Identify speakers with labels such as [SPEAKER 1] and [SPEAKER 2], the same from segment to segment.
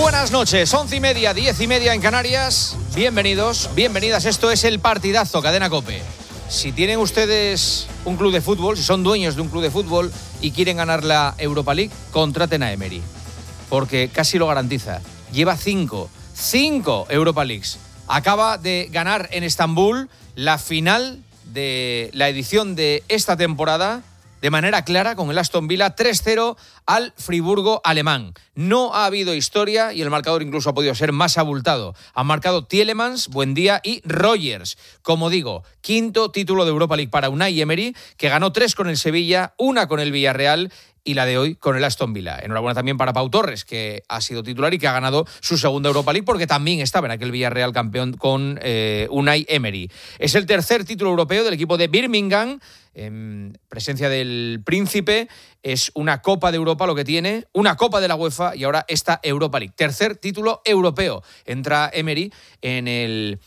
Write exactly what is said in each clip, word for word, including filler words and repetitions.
[SPEAKER 1] buenas noches, once y media, diez y media en Canarias. Bienvenidos, bienvenidas. Esto es el partidazo, Cadena COPE. Si tienen ustedes un club de fútbol, si son dueños de un club de fútbol y quieren ganar la Europa League, contraten a Emery, porque casi lo garantiza. Lleva cinco, cinco Europa Leagues. Acaba de ganar en Estambul la final de la edición de esta temporada de manera clara con el Aston Villa tres cero al Friburgo alemán. No ha habido historia y el marcador incluso ha podido ser más abultado. Han marcado Tielemans, Buendía y Rogers. Como digo, quinto título de Europa League para Unai Emery, que ganó tres con el Sevilla, una con el Villarreal y la de hoy con el Aston Villa. Enhorabuena también para Pau Torres, que ha sido titular y que ha ganado su segunda Europa League, porque también estaba en aquel Villarreal campeón con eh, Unai Emery. Es el tercer título europeo del equipo de Birmingham, en presencia del Príncipe. Es una Copa de Europa lo que tiene, una Copa de la UEFA y ahora esta Europa League. Tercer título europeo. Entra Emery en el...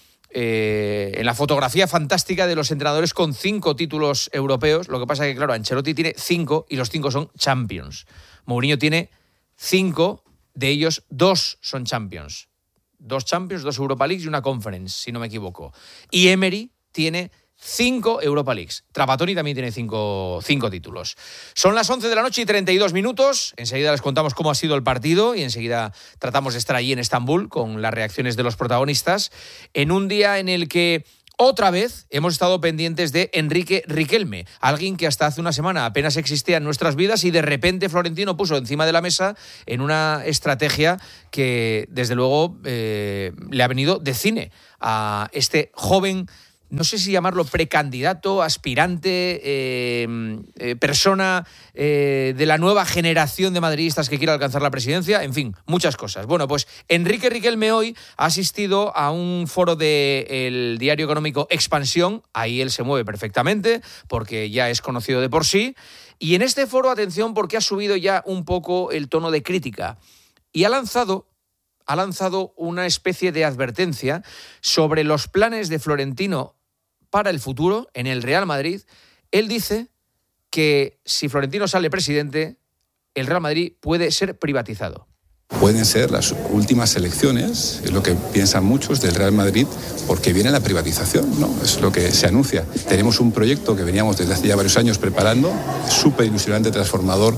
[SPEAKER 1] Eh, en la fotografía fantástica de los entrenadores con cinco títulos europeos. Lo que pasa es que, claro, Ancelotti tiene cinco y los cinco son Champions. Mourinho tiene cinco, de ellos dos son Champions. Dos Champions, dos Europa Leagues y una Conference, si no me equivoco. Y Emery tiene cinco Europa Leagues. Trapattoni también tiene cinco, cinco títulos. Son las once de la noche y treinta y dos minutos. Enseguida les contamos cómo ha sido el partido y enseguida tratamos de estar allí en Estambul con las reacciones de los protagonistas en un día en el que otra vez hemos estado pendientes de Enrique Riquelme, alguien que hasta hace una semana apenas existía en nuestras vidas y de repente Florentino puso encima de la mesa en una estrategia que desde luego eh, le ha venido de cine a este joven, no sé si llamarlo precandidato, aspirante, eh, eh, persona eh, de la nueva generación de madridistas que quiere alcanzar la presidencia, en fin, muchas cosas. Bueno, pues Enrique Riquelme hoy ha asistido a un foro del diario económico Expansión, ahí él se mueve perfectamente porque ya es conocido de por sí, y en este foro, atención, porque ha subido ya un poco el tono de crítica y ha lanzado... ha lanzado una especie de advertencia sobre los planes de Florentino para el futuro en el Real Madrid. Él dice que si Florentino sale presidente, el Real Madrid puede ser privatizado.
[SPEAKER 2] Pueden ser las últimas elecciones, es lo que piensan muchos del Real Madrid, porque viene la privatización, ¿no? Es lo que se anuncia. Tenemos un proyecto que veníamos desde hace ya varios años preparando, súper ilusionante, transformador,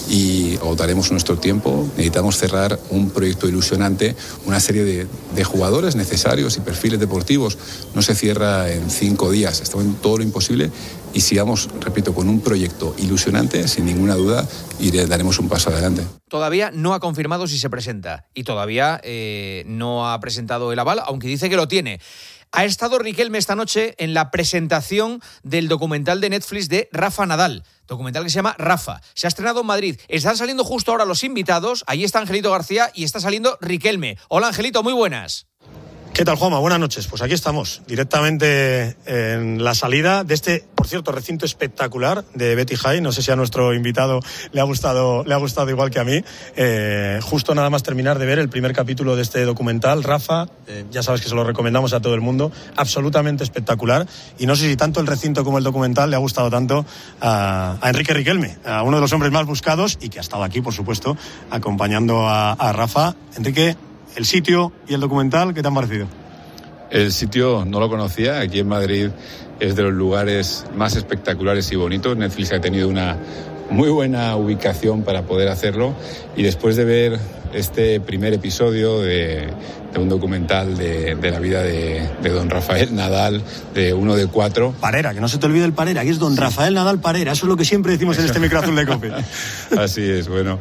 [SPEAKER 2] y agotaremos nuestro tiempo. Necesitamos cerrar un proyecto ilusionante, una serie de, de jugadores necesarios y perfiles deportivos. No se cierra en cinco días, estamos en todo lo imposible. Y sigamos, repito, con un proyecto ilusionante, sin ninguna duda, y daremos un paso adelante.
[SPEAKER 1] Todavía no ha confirmado si se presenta y todavía eh, no ha presentado el aval, aunque dice que lo tiene. Ha estado Riquelme esta noche en la presentación del documental de Netflix de Rafa Nadal, documental que se llama Rafa. Se ha estrenado en Madrid. Están saliendo justo ahora los invitados. Ahí está Angelito García y está saliendo Riquelme. Hola, Angelito, muy buenas.
[SPEAKER 3] ¿Qué tal, Juanma? Buenas noches. Pues aquí estamos, directamente en la salida de este, por cierto, recinto espectacular de Betty High. No sé si a nuestro invitado le ha gustado, le ha gustado igual que a mí. Eh, justo nada más terminar de ver el primer capítulo de este documental, Rafa. Eh, ya sabes que se lo recomendamos a todo el mundo. Absolutamente espectacular. Y no sé si tanto el recinto como el documental le ha gustado tanto a, a Enrique Riquelme, a uno de los hombres más buscados y que ha estado aquí, por supuesto, acompañando a, a Rafa. Enrique, el sitio y el documental, ¿qué te han parecido?
[SPEAKER 2] El sitio no lo conocía. Aquí en Madrid es de los lugares más espectaculares y bonitos. Netflix ha tenido una muy buena ubicación para poder hacerlo, y después de ver este primer episodio de, de un documental de, de la vida de, de don Rafael Nadal, de uno de cuatro.
[SPEAKER 3] Parera, que no se te olvide el Parera, aquí es don Rafael Nadal Parera, eso es lo que siempre decimos en este microazul de COPE.
[SPEAKER 2] Así es, bueno,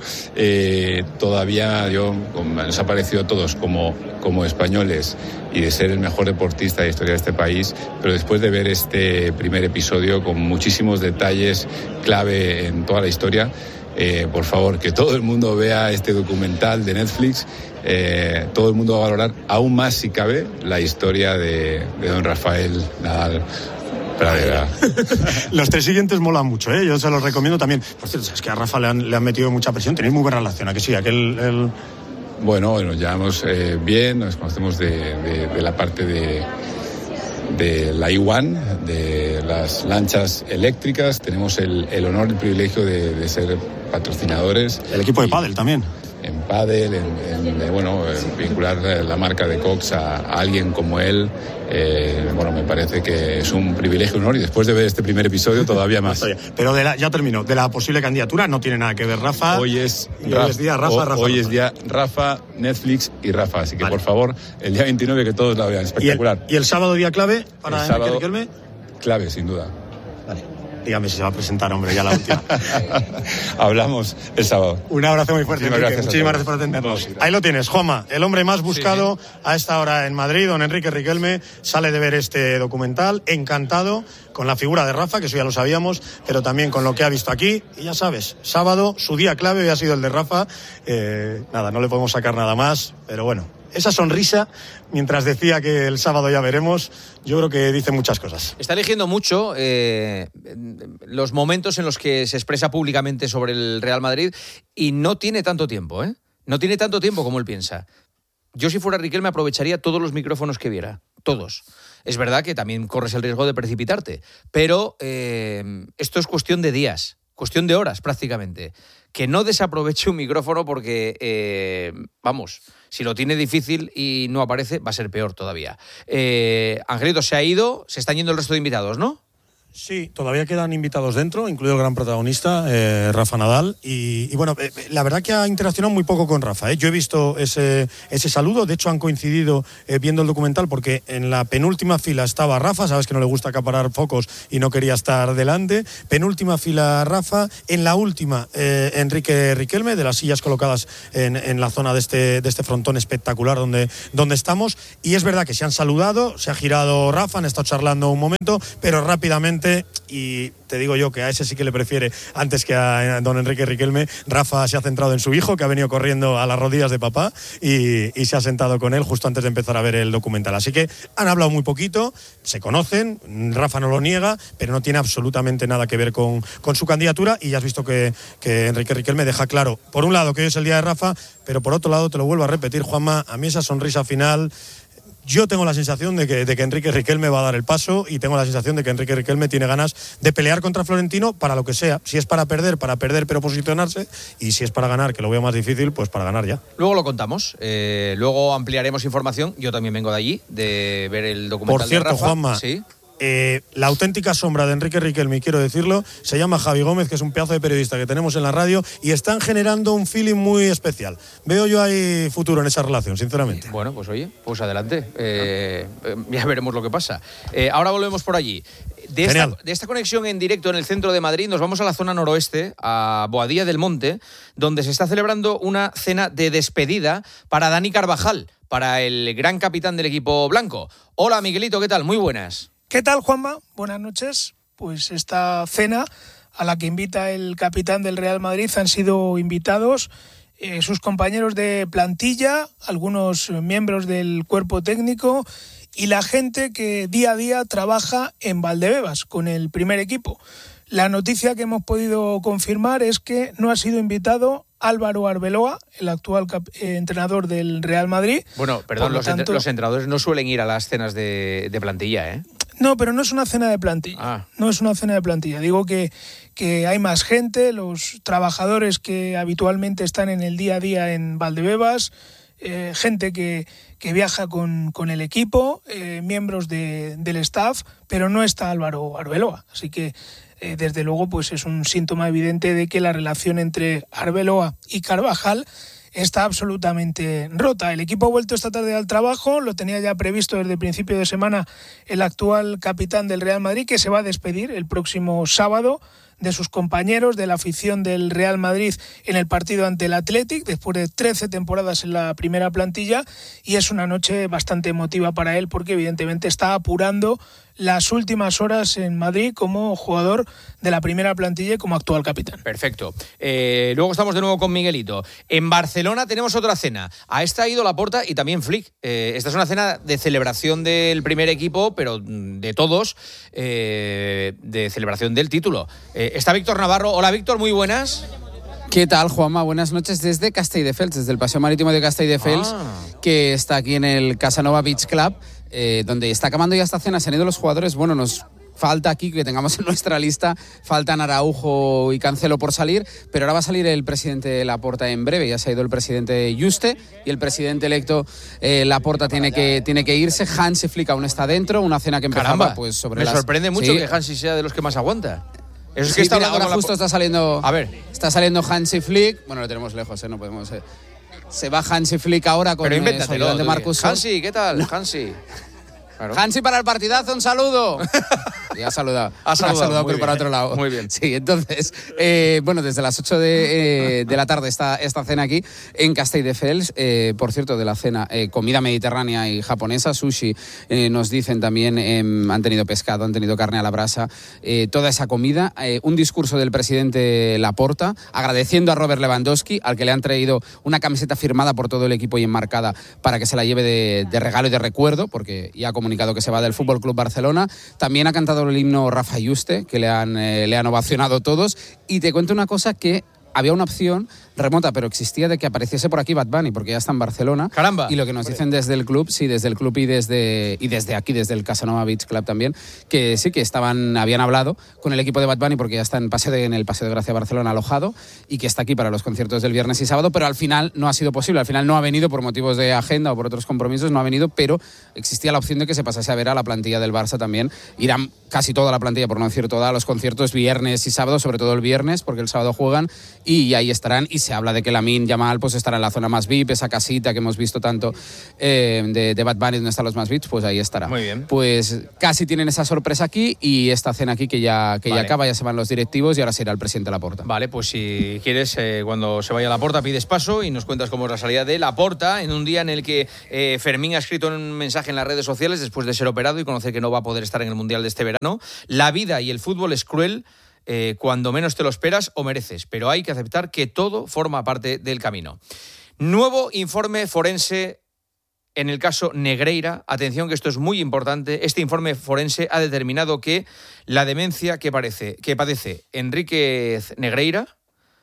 [SPEAKER 2] eh, todavía yo, nos ha parecido a todos como, como españoles y de ser el mejor deportista de la historia de este país, pero después de ver este primer episodio con muchísimos detalles clave en toda la historia, Eh, por favor, que todo el mundo vea este documental de Netflix. Eh, todo el mundo va a valorar aún más, si cabe, la historia de, de don Rafael Nadal Pradera.
[SPEAKER 3] Los tres siguientes molan mucho, ¿eh? Yo se los recomiendo también. Por cierto, es que a Rafa le han, le han metido mucha presión. Tenéis muy buena relación, ¿a que sí? Aquel, el...
[SPEAKER 2] Bueno, bueno, llevamos eh, bien, nos conocemos de, de, de la parte de... de la I uno, de las lanchas eléctricas. Tenemos el, el honor y el privilegio de, de ser patrocinadores.
[SPEAKER 3] El equipo de pádel también.
[SPEAKER 2] en pádel, en, en, bueno, en vincular la marca de Cox a, a alguien como él, eh, bueno, me parece que es un privilegio, un honor, y después de ver este primer episodio todavía más.
[SPEAKER 3] Pero de la, ya termino, de la posible candidatura no tiene nada que ver Rafa.
[SPEAKER 2] Hoy es,
[SPEAKER 3] hoy Rafa, es día Rafa,
[SPEAKER 2] o,
[SPEAKER 3] Rafa.
[SPEAKER 2] Hoy
[SPEAKER 3] Rafa.
[SPEAKER 2] es día Rafa, Netflix y Rafa, así que vale. Por favor, el día veintinueve que todos la vean, espectacular.
[SPEAKER 3] ¿Y el, y el sábado día clave para
[SPEAKER 2] el sábado,
[SPEAKER 3] Enrique Riquelme?
[SPEAKER 2] Clave, sin duda.
[SPEAKER 3] Vale. Dígame si se va a presentar, hombre, ya la última.
[SPEAKER 2] Hablamos el sábado.
[SPEAKER 3] Un abrazo muy fuerte,
[SPEAKER 2] Muchísimas
[SPEAKER 3] Enrique.
[SPEAKER 2] gracias,
[SPEAKER 3] Muchísimas gracias por atendernos. Ahí lo tienes, Juanma, el hombre más buscado sí, sí. a esta hora en Madrid, don Enrique Riquelme, sale de ver este documental, encantado con la figura de Rafa, que eso ya lo sabíamos, pero también con lo que ha visto aquí. Y ya sabes, sábado, su día clave hoy ha sido el de Rafa. Eh, nada, no le podemos sacar nada más, pero bueno. Esa sonrisa, mientras decía que el sábado ya veremos, yo creo que dice muchas cosas.
[SPEAKER 1] Está eligiendo mucho eh, los momentos en los que se expresa públicamente sobre el Real Madrid y no tiene tanto tiempo, ¿eh? No tiene tanto tiempo como él piensa. Yo, si fuera Riquelme, aprovecharía todos los micrófonos que viera. Todos. Es verdad que también corres el riesgo de precipitarte, pero eh, esto es cuestión de días, cuestión de horas prácticamente. Que no desaproveche un micrófono porque, eh, vamos, si lo tiene difícil y no aparece, va a ser peor todavía. Eh, Angelito se ha ido, se están yendo el resto de invitados, ¿no?
[SPEAKER 3] Sí, todavía quedan invitados dentro, incluido el gran protagonista, eh, Rafa Nadal. Y, y bueno, eh, la verdad que ha interaccionado muy poco con Rafa. ¿eh? Yo he visto ese, ese saludo, de hecho han coincidido eh, viendo el documental porque en la penúltima fila estaba Rafa, sabes que no le gusta acaparar focos y no quería estar delante. Penúltima fila Rafa, en la última eh, Enrique Riquelme, de las sillas colocadas en, en la zona de este, de este frontón espectacular donde, donde estamos. Y es verdad que se han saludado, se ha girado Rafa, han estado charlando un momento, pero rápidamente. Y te digo yo que a ese sí que le prefiere antes que a don Enrique Riquelme. Rafa se ha centrado en su hijo, que ha venido corriendo a las rodillas de papá y, y se ha sentado con él justo antes de empezar a ver el documental. Así que han hablado muy poquito, se conocen, Rafa no lo niega, pero no tiene absolutamente nada que ver con, con su candidatura. Y ya has visto que, que Enrique Riquelme deja claro, por un lado, que hoy es el día de Rafa, pero por otro lado, te lo vuelvo a repetir, Juanma, a mí esa sonrisa final... Yo tengo la sensación de que, de que Enrique Riquelme va a dar el paso y tengo la sensación de que Enrique Riquelme tiene ganas de pelear contra Florentino para lo que sea. Si es para perder, para perder pero posicionarse, y si es para ganar, que lo veo más difícil, pues para ganar ya.
[SPEAKER 1] Luego lo contamos, eh, luego ampliaremos información. Yo también vengo de allí, de ver el documental.
[SPEAKER 3] Por cierto,
[SPEAKER 1] de Rafa.
[SPEAKER 3] Juanma,
[SPEAKER 1] ¿Sí?
[SPEAKER 3] Eh, la auténtica sombra de Enrique Riquelme, y quiero decirlo, se llama Javi Gómez, que es un pedazo de periodista que tenemos en la radio, y están generando un feeling muy especial. Veo yo ahí futuro en esa relación, sinceramente.
[SPEAKER 1] Bueno, pues oye, pues adelante. Eh, eh, ya veremos lo que pasa. Eh, ahora volvemos por allí. De esta, de esta conexión en directo en el centro de Madrid, nos vamos a la zona noroeste, a Boadilla del Monte, donde se está celebrando una cena de despedida para Dani Carvajal, para el gran capitán del equipo blanco. Hola, Miguelito, ¿qué tal? Muy buenas.
[SPEAKER 4] ¿Qué tal, Juanma? Buenas noches. Pues esta cena a la que invita el capitán del Real Madrid han sido invitados eh, sus compañeros de plantilla, algunos miembros del cuerpo técnico y la gente que día a día trabaja en Valdebebas con el primer equipo. La noticia que hemos podido confirmar es que no ha sido invitado Álvaro Arbeloa, el actual cap- eh, entrenador del Real Madrid.
[SPEAKER 1] Bueno, perdón, los, tanto, entre- los entrenadores no suelen ir a las cenas de, de plantilla, ¿eh?
[SPEAKER 4] No, pero no es una cena de plantilla.
[SPEAKER 1] Ah.
[SPEAKER 4] No es una cena de plantilla. Digo que, que hay más gente, los trabajadores que habitualmente están en el día a día en Valdebebas, eh, gente que, que viaja con, con el equipo, eh, miembros de, del staff, pero no está Álvaro Arbeloa. Así que eh, desde luego pues es un síntoma evidente de que la relación entre Arbeloa y Carvajal está absolutamente rota. El equipo ha vuelto esta tarde al trabajo, lo tenía ya previsto desde el principio de semana el actual capitán del Real Madrid, que se va a despedir el próximo sábado de sus compañeros, de la afición del Real Madrid en el partido ante el Athletic, después de trece temporadas en la primera plantilla, y es una noche bastante emotiva para él porque evidentemente está apurando las últimas horas en Madrid como jugador de la primera plantilla y como actual capitán.
[SPEAKER 1] Perfecto. Eh, luego estamos de nuevo con Miguelito. En Barcelona tenemos otra cena. A esta ha ido Laporta y también Flick. Eh, esta es una cena de celebración del primer equipo, pero de todos, eh, de celebración del título. Eh, está Víctor Navarro. Hola, Víctor, muy buenas.
[SPEAKER 5] ¿Qué tal, Juanma? Buenas noches desde Castelldefels, desde el Paseo Marítimo de Castelldefels, ah. que está aquí en el Casanova Beach Club, eh, donde está acabando ya esta cena. Se han ido los jugadores. Bueno, nos falta aquí que tengamos en nuestra lista, faltan Araujo y Cancelo por salir, pero ahora va a salir el presidente Laporta en breve, ya se ha ido el presidente Juste y el presidente electo eh, Laporta tiene que, tiene que irse. Hansi Flick aún está dentro, una cena que empezaba
[SPEAKER 1] Caramba,
[SPEAKER 5] pues sobre
[SPEAKER 1] me
[SPEAKER 5] las...
[SPEAKER 1] sorprende mucho
[SPEAKER 5] sí.
[SPEAKER 1] que Hansi sea de los que más aguanta. Eso es
[SPEAKER 5] Sí,
[SPEAKER 1] que está
[SPEAKER 5] mira,
[SPEAKER 1] hablando
[SPEAKER 5] ahora
[SPEAKER 1] con
[SPEAKER 5] justo
[SPEAKER 1] la...
[SPEAKER 5] está saliendo,
[SPEAKER 1] A ver.
[SPEAKER 5] está saliendo Hansi Flick, bueno, lo tenemos lejos, ¿eh? No podemos... Eh. Se va Hansi Flick ahora con
[SPEAKER 1] Pero
[SPEAKER 5] eh,
[SPEAKER 1] invéntatelo,
[SPEAKER 5] de
[SPEAKER 1] tú,
[SPEAKER 5] Marcus.
[SPEAKER 1] Hansi, ¿qué tal? No. Hansi. Claro.
[SPEAKER 5] Hansi para el partidazo, un saludo. Ya ha saludado.
[SPEAKER 1] Ha saludado,
[SPEAKER 5] ha saludado
[SPEAKER 1] muy
[SPEAKER 5] pero
[SPEAKER 1] bien,
[SPEAKER 5] para otro lado.
[SPEAKER 1] muy bien.
[SPEAKER 5] Sí, entonces, eh, bueno, desde las ocho de, eh, de la tarde está esta cena aquí en Castelldefels. Eh, por cierto, de la cena, eh, comida mediterránea y japonesa, sushi, eh, nos dicen también, eh, han tenido pescado, han tenido carne a la brasa, eh, toda esa comida. Eh, un discurso del presidente Laporta, agradeciendo a Robert Lewandowski, al que le han traído una camiseta firmada por todo el equipo y enmarcada para que se la lleve de, de regalo y de recuerdo, porque ya ha comunicado que se va del Fútbol Club Barcelona. También ha cantado el himno Rafa Juste, que le han, eh, le han ovacionado todos. Y te cuento una cosa, que había una opción remota, pero existía, de que apareciese por aquí Bad Bunny, porque ya está en Barcelona.
[SPEAKER 1] Caramba.
[SPEAKER 5] Y lo que nos dicen desde el club, sí, desde el club y desde, y desde aquí, desde el Casanova Beach Club también, que sí, que estaban, habían hablado con el equipo de Bad Bunny, porque ya está en, paseo de, en el Paseo de Gracia Barcelona alojado, y que está aquí para los conciertos del viernes y sábado, pero al final no ha sido posible. Al final no ha venido por motivos de agenda o por otros compromisos, no ha venido, pero existía la opción de que se pasase a ver a la plantilla del Barça también. Irán casi toda la plantilla, por no decir toda, a los conciertos viernes y sábado, sobre todo el viernes, porque el sábado juegan, y ahí estarán. Y se habla de que Lamine Yamal pues estará en la zona más V I P, esa casita que hemos visto tanto eh, de, de Bad Bunny, donde están los más V I Ps, pues ahí estará.
[SPEAKER 1] Muy bien.
[SPEAKER 5] Pues casi tienen esa sorpresa aquí, y esta cena aquí que ya, que
[SPEAKER 1] Vale.
[SPEAKER 5] ya acaba, ya se van los directivos y ahora se irá el presidente Laporta.
[SPEAKER 1] Vale, pues si quieres, eh, cuando se vaya a Laporta pides paso y nos cuentas cómo es la salida de Laporta en un día en el que eh, Fermín ha escrito un mensaje en las redes sociales después de ser operado y conocer que no va a poder estar en el Mundial de este verano. La vida y el fútbol es cruel eh, cuando menos te lo esperas o mereces, pero hay que aceptar que todo forma parte del camino. Nuevo informe forense en el caso Negreira. Atención, que esto es muy importante. Este informe forense ha determinado que la demencia que, parece, que padece Enríquez Negreira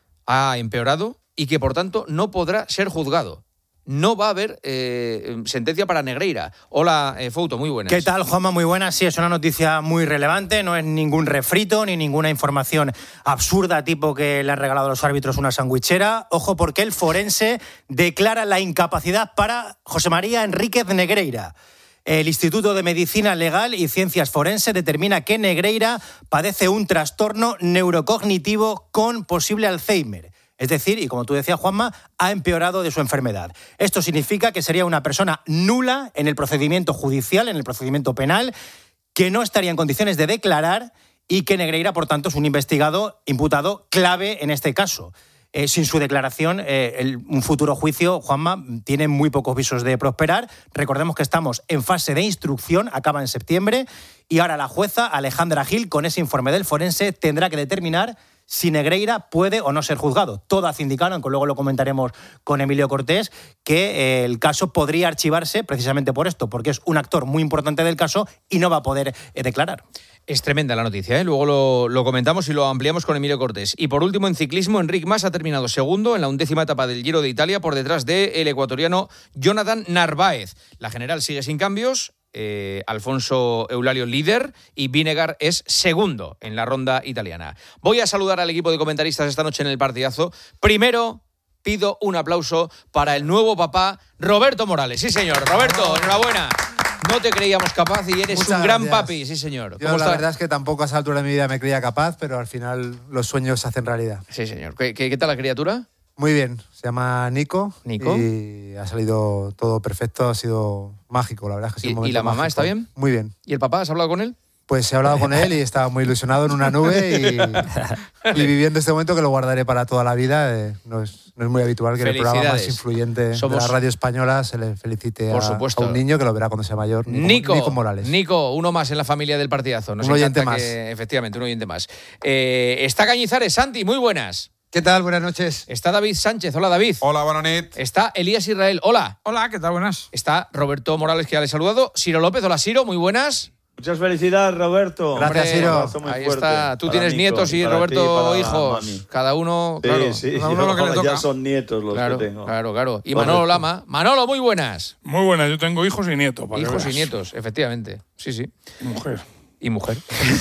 [SPEAKER 1] ha empeorado y que, por tanto, no podrá ser juzgado. No va a haber eh, sentencia para Negreira. Hola, eh, Fouto, muy buenas.
[SPEAKER 6] ¿Qué tal, Juanma? Muy buenas. Sí, es una noticia muy relevante, no es ningún refrito ni ninguna información absurda tipo que le han regalado a los árbitros una sandwichera. Ojo, porque el forense declara la incapacidad para José María Enríquez Negreira. El Instituto de Medicina Legal y Ciencias Forenses determina que Negreira padece un trastorno neurocognitivo con posible Alzheimer. Es decir, y como tú decías, Juanma, ha empeorado de su enfermedad. Esto significa que sería una persona nula en el procedimiento judicial, en el procedimiento penal, que no estaría en condiciones de declarar, y que Negreira, por tanto, es un investigado, imputado clave en este caso. Eh, sin su declaración, eh, el, un futuro juicio, Juanma, tiene muy pocos visos de prosperar. Recordemos que estamos en fase de instrucción, acaba en septiembre, y ahora la jueza Alejandra Gil, con ese informe del forense, tendrá que determinar si Negreira puede o no ser juzgado. Todas indicaron, aunque luego lo comentaremos con Emilio Cortés, que eh, el caso podría archivarse precisamente por esto, porque es un actor muy importante del caso y no va a poder eh, declarar.
[SPEAKER 1] Es tremenda la noticia, ¿eh? Luego lo, lo comentamos y lo ampliamos con Emilio Cortés. Y por último, en ciclismo, Enric Mas ha terminado segundo en la undécima etapa del Giro de Italia por detrás del ecuatoriano Jonathan Narváez. La general sigue sin cambios. Eh, Alfonso Eulalio líder y Vinegar es segundo en la ronda italiana. Voy a saludar al equipo de comentaristas esta noche en el partidazo. Primero pido un aplauso para el nuevo papá Roberto Morales. Sí, señor. Roberto, enhorabuena. No te creíamos capaz y eres
[SPEAKER 7] Muchas
[SPEAKER 1] un gran
[SPEAKER 7] gracias.
[SPEAKER 1] papi, sí, señor.
[SPEAKER 7] Yo
[SPEAKER 1] ¿Cómo
[SPEAKER 7] la
[SPEAKER 1] está?
[SPEAKER 7] verdad es que tampoco a esa altura de mi vida me creía capaz, pero al final los sueños se hacen realidad.
[SPEAKER 1] Sí, señor. ¿Qué, qué, qué tal la criatura?
[SPEAKER 7] Muy bien, se llama Nico.
[SPEAKER 1] Nico.
[SPEAKER 7] Y ha salido todo perfecto, ha sido mágico, la verdad es que ha sido
[SPEAKER 1] ¿Y-
[SPEAKER 7] un momento
[SPEAKER 1] y la mamá
[SPEAKER 7] mágico.
[SPEAKER 1] está bien?
[SPEAKER 7] Muy bien.
[SPEAKER 1] ¿Y el papá? ¿Has hablado con él?
[SPEAKER 7] Pues he hablado con él y estaba muy ilusionado en una nube y, y viviendo este momento que lo guardaré para toda la vida. Eh, no, es, no es muy habitual que en el programa más
[SPEAKER 1] Felicidades.
[SPEAKER 7] influyente
[SPEAKER 1] Somos-
[SPEAKER 7] de la radio española se le felicite
[SPEAKER 1] Por
[SPEAKER 7] a,
[SPEAKER 1] supuesto.
[SPEAKER 7] a un niño que lo verá cuando sea mayor, Nico,
[SPEAKER 1] Nico,
[SPEAKER 7] Nico Morales.
[SPEAKER 1] Nico, uno más en la familia del partidazo. Nos
[SPEAKER 7] Un oyente
[SPEAKER 1] encanta
[SPEAKER 7] más.
[SPEAKER 1] que- efectivamente, un oyente más. Eh, está Cañizares, Santi, muy buenas.
[SPEAKER 8] ¿Qué tal? Buenas noches.
[SPEAKER 1] Está David Sánchez, hola David.
[SPEAKER 9] Hola, buenas noches.
[SPEAKER 1] Está Elías Israel, hola.
[SPEAKER 8] Hola, ¿qué tal? Buenas.
[SPEAKER 1] Está Roberto Morales, que ya le he saludado. Ciro López, hola Siro, muy buenas.
[SPEAKER 10] Muchas felicidades, Roberto.
[SPEAKER 7] Gracias,
[SPEAKER 1] Hombre,
[SPEAKER 7] Ciro.
[SPEAKER 10] Un abrazo muy
[SPEAKER 1] Ahí
[SPEAKER 10] fuerte
[SPEAKER 1] está. Tú
[SPEAKER 10] para
[SPEAKER 1] tienes
[SPEAKER 10] Nico,
[SPEAKER 1] nietos y
[SPEAKER 10] para
[SPEAKER 1] Roberto
[SPEAKER 10] ti, para
[SPEAKER 1] hijos.
[SPEAKER 10] mami.
[SPEAKER 1] Cada uno,
[SPEAKER 10] Sí,
[SPEAKER 1] claro.
[SPEAKER 10] sí,
[SPEAKER 8] cada uno
[SPEAKER 10] yo,
[SPEAKER 8] lo que le
[SPEAKER 10] ya
[SPEAKER 8] toca.
[SPEAKER 10] son nietos los
[SPEAKER 1] Claro,
[SPEAKER 10] que tengo.
[SPEAKER 1] claro, claro. Y
[SPEAKER 10] Correcto.
[SPEAKER 1] Manolo Lama. Manolo, muy buenas.
[SPEAKER 8] Muy buenas, yo tengo hijos y nietos. para que
[SPEAKER 1] Hijos y
[SPEAKER 8] veas.
[SPEAKER 1] nietos, efectivamente. Sí, sí.
[SPEAKER 8] Mujer.
[SPEAKER 1] Y mujer.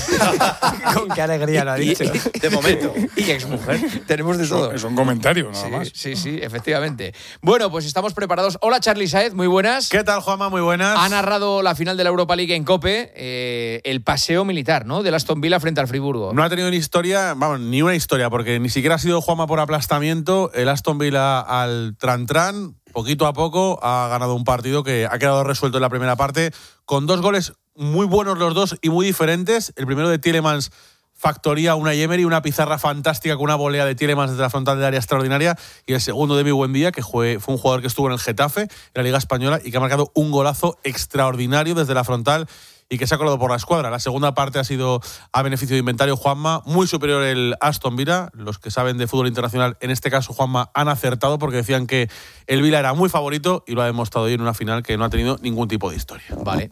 [SPEAKER 6] Con qué alegría lo ha dicho.
[SPEAKER 1] Y, de momento. Y exmujer. Tenemos de todo.
[SPEAKER 9] Es un comentario, nada
[SPEAKER 1] sí,
[SPEAKER 9] más.
[SPEAKER 1] Sí, sí, efectivamente. Bueno, pues estamos preparados. Hola, Charly Sáez, muy buenas.
[SPEAKER 11] ¿Qué tal, Juanma? Muy buenas.
[SPEAKER 1] Ha narrado la final de la Europa League en COPE, eh, el paseo militar, ¿no? Del Aston Villa frente al Friburgo.
[SPEAKER 11] No ha tenido ni historia, vamos, ni una historia, porque ni siquiera ha sido Juanma por aplastamiento. El Aston Villa al tran-tran, poquito a poco, ha ganado un partido que ha quedado resuelto en la primera parte, con dos goles muy buenos los dos y muy diferentes. El primero de Tielemans, factoría Unai Emery, una pizarra fantástica con una volea de Tielemans desde la frontal del área extraordinaria. Y el segundo de Mi Buendía, que fue, fue un jugador que estuvo en el Getafe, en la Liga Española, y que ha marcado un golazo extraordinario desde la frontal y que se ha colado por la escuadra. La segunda parte ha sido a beneficio de inventario, Juanma, muy superior el Aston Villa. Los que saben de fútbol internacional, en este caso, Juanma, han acertado porque decían que el Villa era muy favorito y lo ha demostrado hoy en una final que no ha tenido ningún tipo de historia.
[SPEAKER 1] Vale.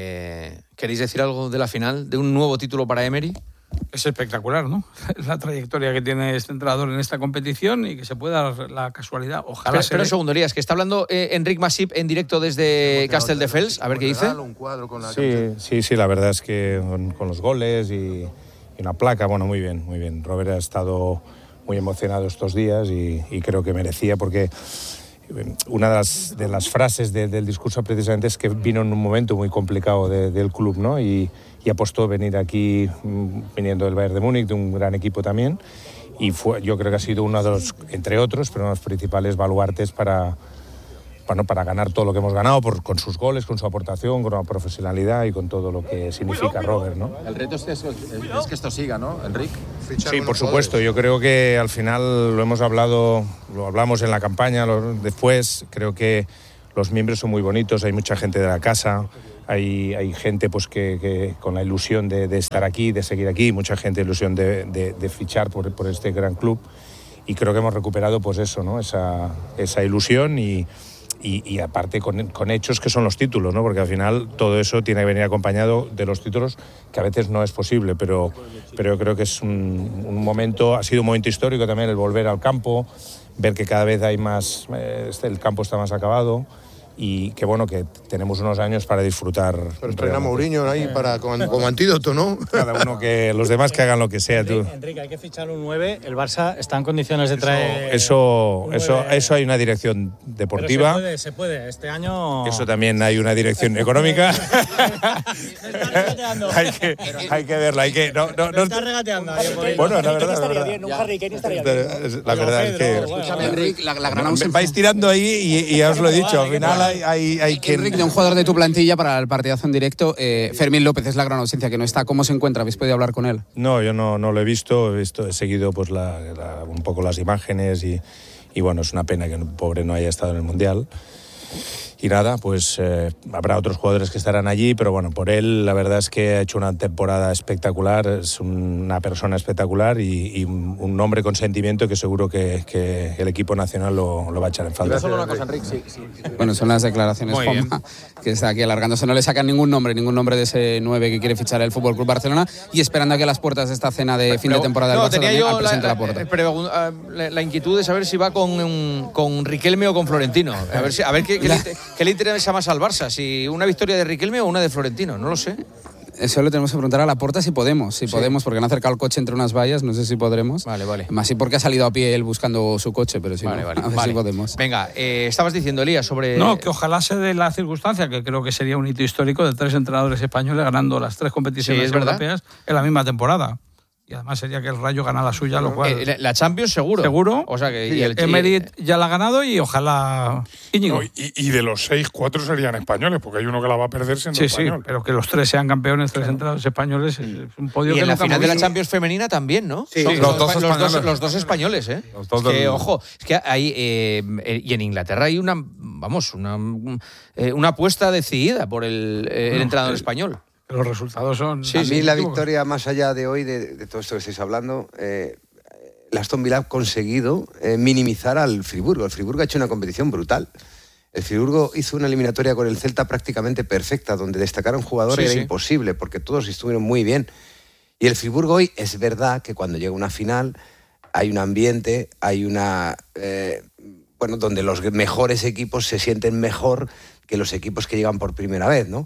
[SPEAKER 1] Eh, ¿Queréis decir algo de la final? ¿De un nuevo título para Emery?
[SPEAKER 8] Es espectacular, ¿no? La trayectoria que tiene este entrenador en esta competición y que se pueda dar la casualidad. Ojalá
[SPEAKER 1] Pero,
[SPEAKER 8] se
[SPEAKER 1] espera
[SPEAKER 8] dé.
[SPEAKER 1] un segundo, Elías, que está hablando eh, Enric Masip en directo desde Castelldefels. A ver qué dice.
[SPEAKER 12] Sí, sí, sí, la verdad es que con, con los goles y, y una placa, bueno, muy bien, muy bien. Robert ha estado muy emocionado estos días y, y creo que merecía, porque una de las, de las frases de, del discurso precisamente es que vino en un momento muy complicado de, del club, ¿no? Y, y apostó venir aquí viniendo del Bayern de Múnich, de un gran equipo también, y fue, yo creo que ha sido uno de los, entre otros, pero uno de los principales baluartes para, bueno, para ganar todo lo que hemos ganado, por, con sus goles, con su aportación, con la profesionalidad y con todo lo que significa Robert, ¿no?
[SPEAKER 13] El reto es que, es, es que esto siga, ¿no, Enric?
[SPEAKER 12] Sí, por supuesto. Yo creo que al final lo hemos hablado, lo hablamos en la campaña, lo, después creo que los miembros son muy bonitos, hay mucha gente de la casa, hay, hay gente pues que, que con la ilusión de, de estar aquí, de seguir aquí, mucha gente ilusión de, de, de fichar por, por este gran club, y creo que hemos recuperado pues eso, ¿no? Esa, esa ilusión y Y, y aparte con, con hechos que son los títulos, ¿no? Porque al final todo eso tiene que venir acompañado de los títulos, que a veces no es posible, pero, pero yo creo que es un, un momento, ha sido un momento histórico también el volver al campo, ver que cada vez hay más, eh, el campo está más acabado, y que bueno, que tenemos unos años para disfrutar.
[SPEAKER 14] Pero estrena Mourinho ahí para, como, como antídoto, ¿no?
[SPEAKER 12] Cada uno, que los demás que hagan lo que sea.
[SPEAKER 6] Enrique,
[SPEAKER 12] tú.
[SPEAKER 6] Enrique, hay que fichar un nueve. El Barça está en condiciones de traer.
[SPEAKER 12] Eso, eso, eso hay una dirección deportiva.
[SPEAKER 6] Pero se puede, se puede. Este año.
[SPEAKER 12] Eso también hay una dirección económica. hay, que, hay que verla, hay que. No, no, no.
[SPEAKER 6] Está regateando.
[SPEAKER 12] Bueno, la verdad.
[SPEAKER 6] estaría
[SPEAKER 12] La verdad,
[SPEAKER 6] bien, un Harry Kane estaría bien.
[SPEAKER 12] la verdad es que.
[SPEAKER 5] Escúchame, Enric, la, la gran ausencia.
[SPEAKER 12] Vais tirando ahí y, y ya os lo he dicho. Al final hay, hay, hay que.
[SPEAKER 5] Enric, de un jugador de tu plantilla para el partidazo en directo, eh, Fermín López es la gran ausencia que no está. ¿Cómo se encuentra? ¿Habéis podido hablar con él?
[SPEAKER 12] No, yo no, no lo he visto. He visto, he seguido pues la, la, un poco las imágenes y, y bueno, es una pena que el pobre no haya estado en el Mundial. Y nada, pues eh, habrá otros jugadores que estarán allí, pero bueno, por él la verdad es que ha hecho una temporada espectacular, es una persona espectacular y, y un, un hombre con sentimiento que seguro que, que el equipo nacional lo, lo va a echar en falta.
[SPEAKER 13] Solo una cosa, Enric, sí, sí.
[SPEAKER 5] Bueno, son las declaraciones,
[SPEAKER 1] Muy
[SPEAKER 5] Juanma, que está aquí alargándose. No le sacan ningún nombre, ningún nombre de ese nueve que quiere fichar el F C Barcelona, y esperando a que a las puertas de esta cena de fin de temporada del
[SPEAKER 1] no,
[SPEAKER 5] Barça
[SPEAKER 1] tenía
[SPEAKER 5] también
[SPEAKER 1] yo
[SPEAKER 5] al presidente
[SPEAKER 1] la,
[SPEAKER 5] Laporta.
[SPEAKER 1] la, la, la inquietud de saber si va con, un, con Riquelme o con Florentino. A ver, si, a ver qué, qué, le, qué le interesa más al Barça, si una victoria de Riquelme o una de Florentino, no lo sé.
[SPEAKER 5] Eso le tenemos que preguntar a Laporta si podemos, si sí. podemos, porque han acercado el coche entre unas vallas, no sé si podremos.
[SPEAKER 1] Vale, vale.
[SPEAKER 5] Más sí porque ha salido a pie él buscando su coche, pero sí,
[SPEAKER 1] vale,
[SPEAKER 5] no,
[SPEAKER 1] vale,
[SPEAKER 5] a ver
[SPEAKER 1] vale.
[SPEAKER 5] si podemos.
[SPEAKER 1] Venga, eh, estabas diciendo, Elías, sobre...
[SPEAKER 8] No, que ojalá se dé la circunstancia, que creo que sería un hito histórico de tres entrenadores españoles ganando las tres competiciones
[SPEAKER 1] sí,
[SPEAKER 8] europeas en la misma temporada. Y además sería que el Rayo gana la suya, lo cual...
[SPEAKER 1] Eh, la Champions seguro.
[SPEAKER 8] Seguro.
[SPEAKER 1] O sea que...
[SPEAKER 8] Y
[SPEAKER 1] y el,
[SPEAKER 8] Emery ya la ha ganado y ojalá Íñigo.
[SPEAKER 9] No, y, y de los seis, cuatro serían españoles, porque hay uno que la va a perder siendo
[SPEAKER 8] sí,
[SPEAKER 9] español.
[SPEAKER 8] Sí, pero que los tres sean campeones, tres entrenadores españoles, es un podio
[SPEAKER 1] y
[SPEAKER 8] que
[SPEAKER 1] en la
[SPEAKER 8] nunca
[SPEAKER 1] final de la
[SPEAKER 8] visto.
[SPEAKER 1] Champions femenina también, ¿no?
[SPEAKER 9] Sí,
[SPEAKER 1] Son
[SPEAKER 9] sí.
[SPEAKER 1] Los,
[SPEAKER 9] Los, dos
[SPEAKER 1] los,
[SPEAKER 9] españoles.
[SPEAKER 1] dos, los dos españoles, ¿eh?
[SPEAKER 9] Los dos
[SPEAKER 1] es que,
[SPEAKER 9] del...
[SPEAKER 1] ojo, es que hay... Eh, y en Inglaterra hay una, vamos, una, eh, una apuesta decidida por el, eh, el entrenador
[SPEAKER 8] eh,
[SPEAKER 1] español.
[SPEAKER 8] Los resultados son...
[SPEAKER 14] Sí, a mí sí, la victoria, más allá de hoy, de, de todo esto que estáis hablando, eh, el Aston Villa ha conseguido eh, minimizar al Friburgo. El Friburgo ha hecho una competición brutal. El Friburgo hizo una eliminatoria con el Celta prácticamente perfecta, donde destacar a un jugador sí, era sí. imposible, porque todos estuvieron muy bien. Y el Friburgo hoy, es verdad que cuando llega una final hay un ambiente, hay una... Eh, bueno, donde los mejores equipos se sienten mejor que los equipos que llegan por primera vez, ¿no?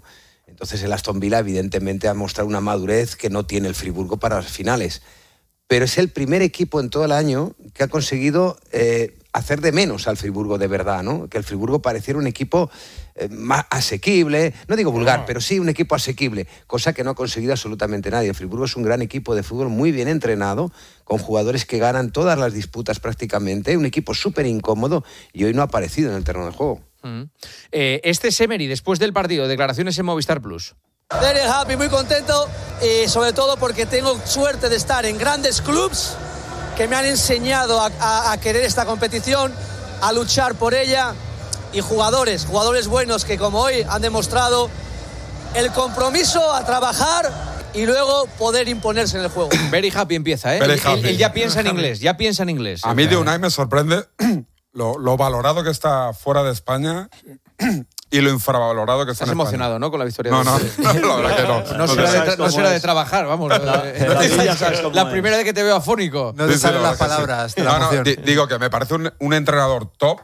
[SPEAKER 14] Entonces el Aston Villa evidentemente ha mostrado una madurez que no tiene el Friburgo para las finales. Pero es el primer equipo en todo el año que ha conseguido eh, hacer de menos al Friburgo de verdad, ¿no? Que el Friburgo pareciera un equipo eh, más asequible, no digo vulgar, no. pero sí un equipo asequible, cosa que no ha conseguido absolutamente nadie. El Friburgo es un gran equipo de fútbol muy bien entrenado, con jugadores que ganan todas las disputas prácticamente, un equipo súper incómodo y hoy no ha aparecido en el terreno de juego.
[SPEAKER 1] Mm. Eh, este es Emery, después del partido, declaraciones en Movistar Plus.
[SPEAKER 15] Very happy, muy contento y sobre todo porque tengo suerte de estar en grandes clubs que me han enseñado a, a, a querer esta competición, a luchar por ella, y jugadores, jugadores buenos que como hoy han demostrado el compromiso a trabajar y luego poder imponerse en el juego.
[SPEAKER 1] Very happy empieza, ¿eh?
[SPEAKER 16] Very
[SPEAKER 1] él,
[SPEAKER 16] happy.
[SPEAKER 1] Él, él ya piensa en inglés, ya piensa en inglés.
[SPEAKER 16] A mí de Unai me sorprende lo, lo valorado que está fuera de España y lo infravalorado que está
[SPEAKER 1] Estás
[SPEAKER 16] en
[SPEAKER 1] emocionado,
[SPEAKER 16] España.
[SPEAKER 1] ¿no? Con la victoria.
[SPEAKER 16] No,
[SPEAKER 1] de...
[SPEAKER 16] no, no, la verdad que no.
[SPEAKER 1] No,
[SPEAKER 16] No
[SPEAKER 1] será,
[SPEAKER 16] te
[SPEAKER 1] de, tra- no será de trabajar, vamos.
[SPEAKER 16] La-
[SPEAKER 1] la la primera vez que te veo afónico.
[SPEAKER 7] No te
[SPEAKER 16] Sí, sí,
[SPEAKER 7] salen
[SPEAKER 16] la
[SPEAKER 7] las
[SPEAKER 16] verdad que
[SPEAKER 7] palabras
[SPEAKER 16] sí.
[SPEAKER 7] de la
[SPEAKER 16] No, no,
[SPEAKER 7] emoción.
[SPEAKER 16] di- digo que me parece un, un entrenador top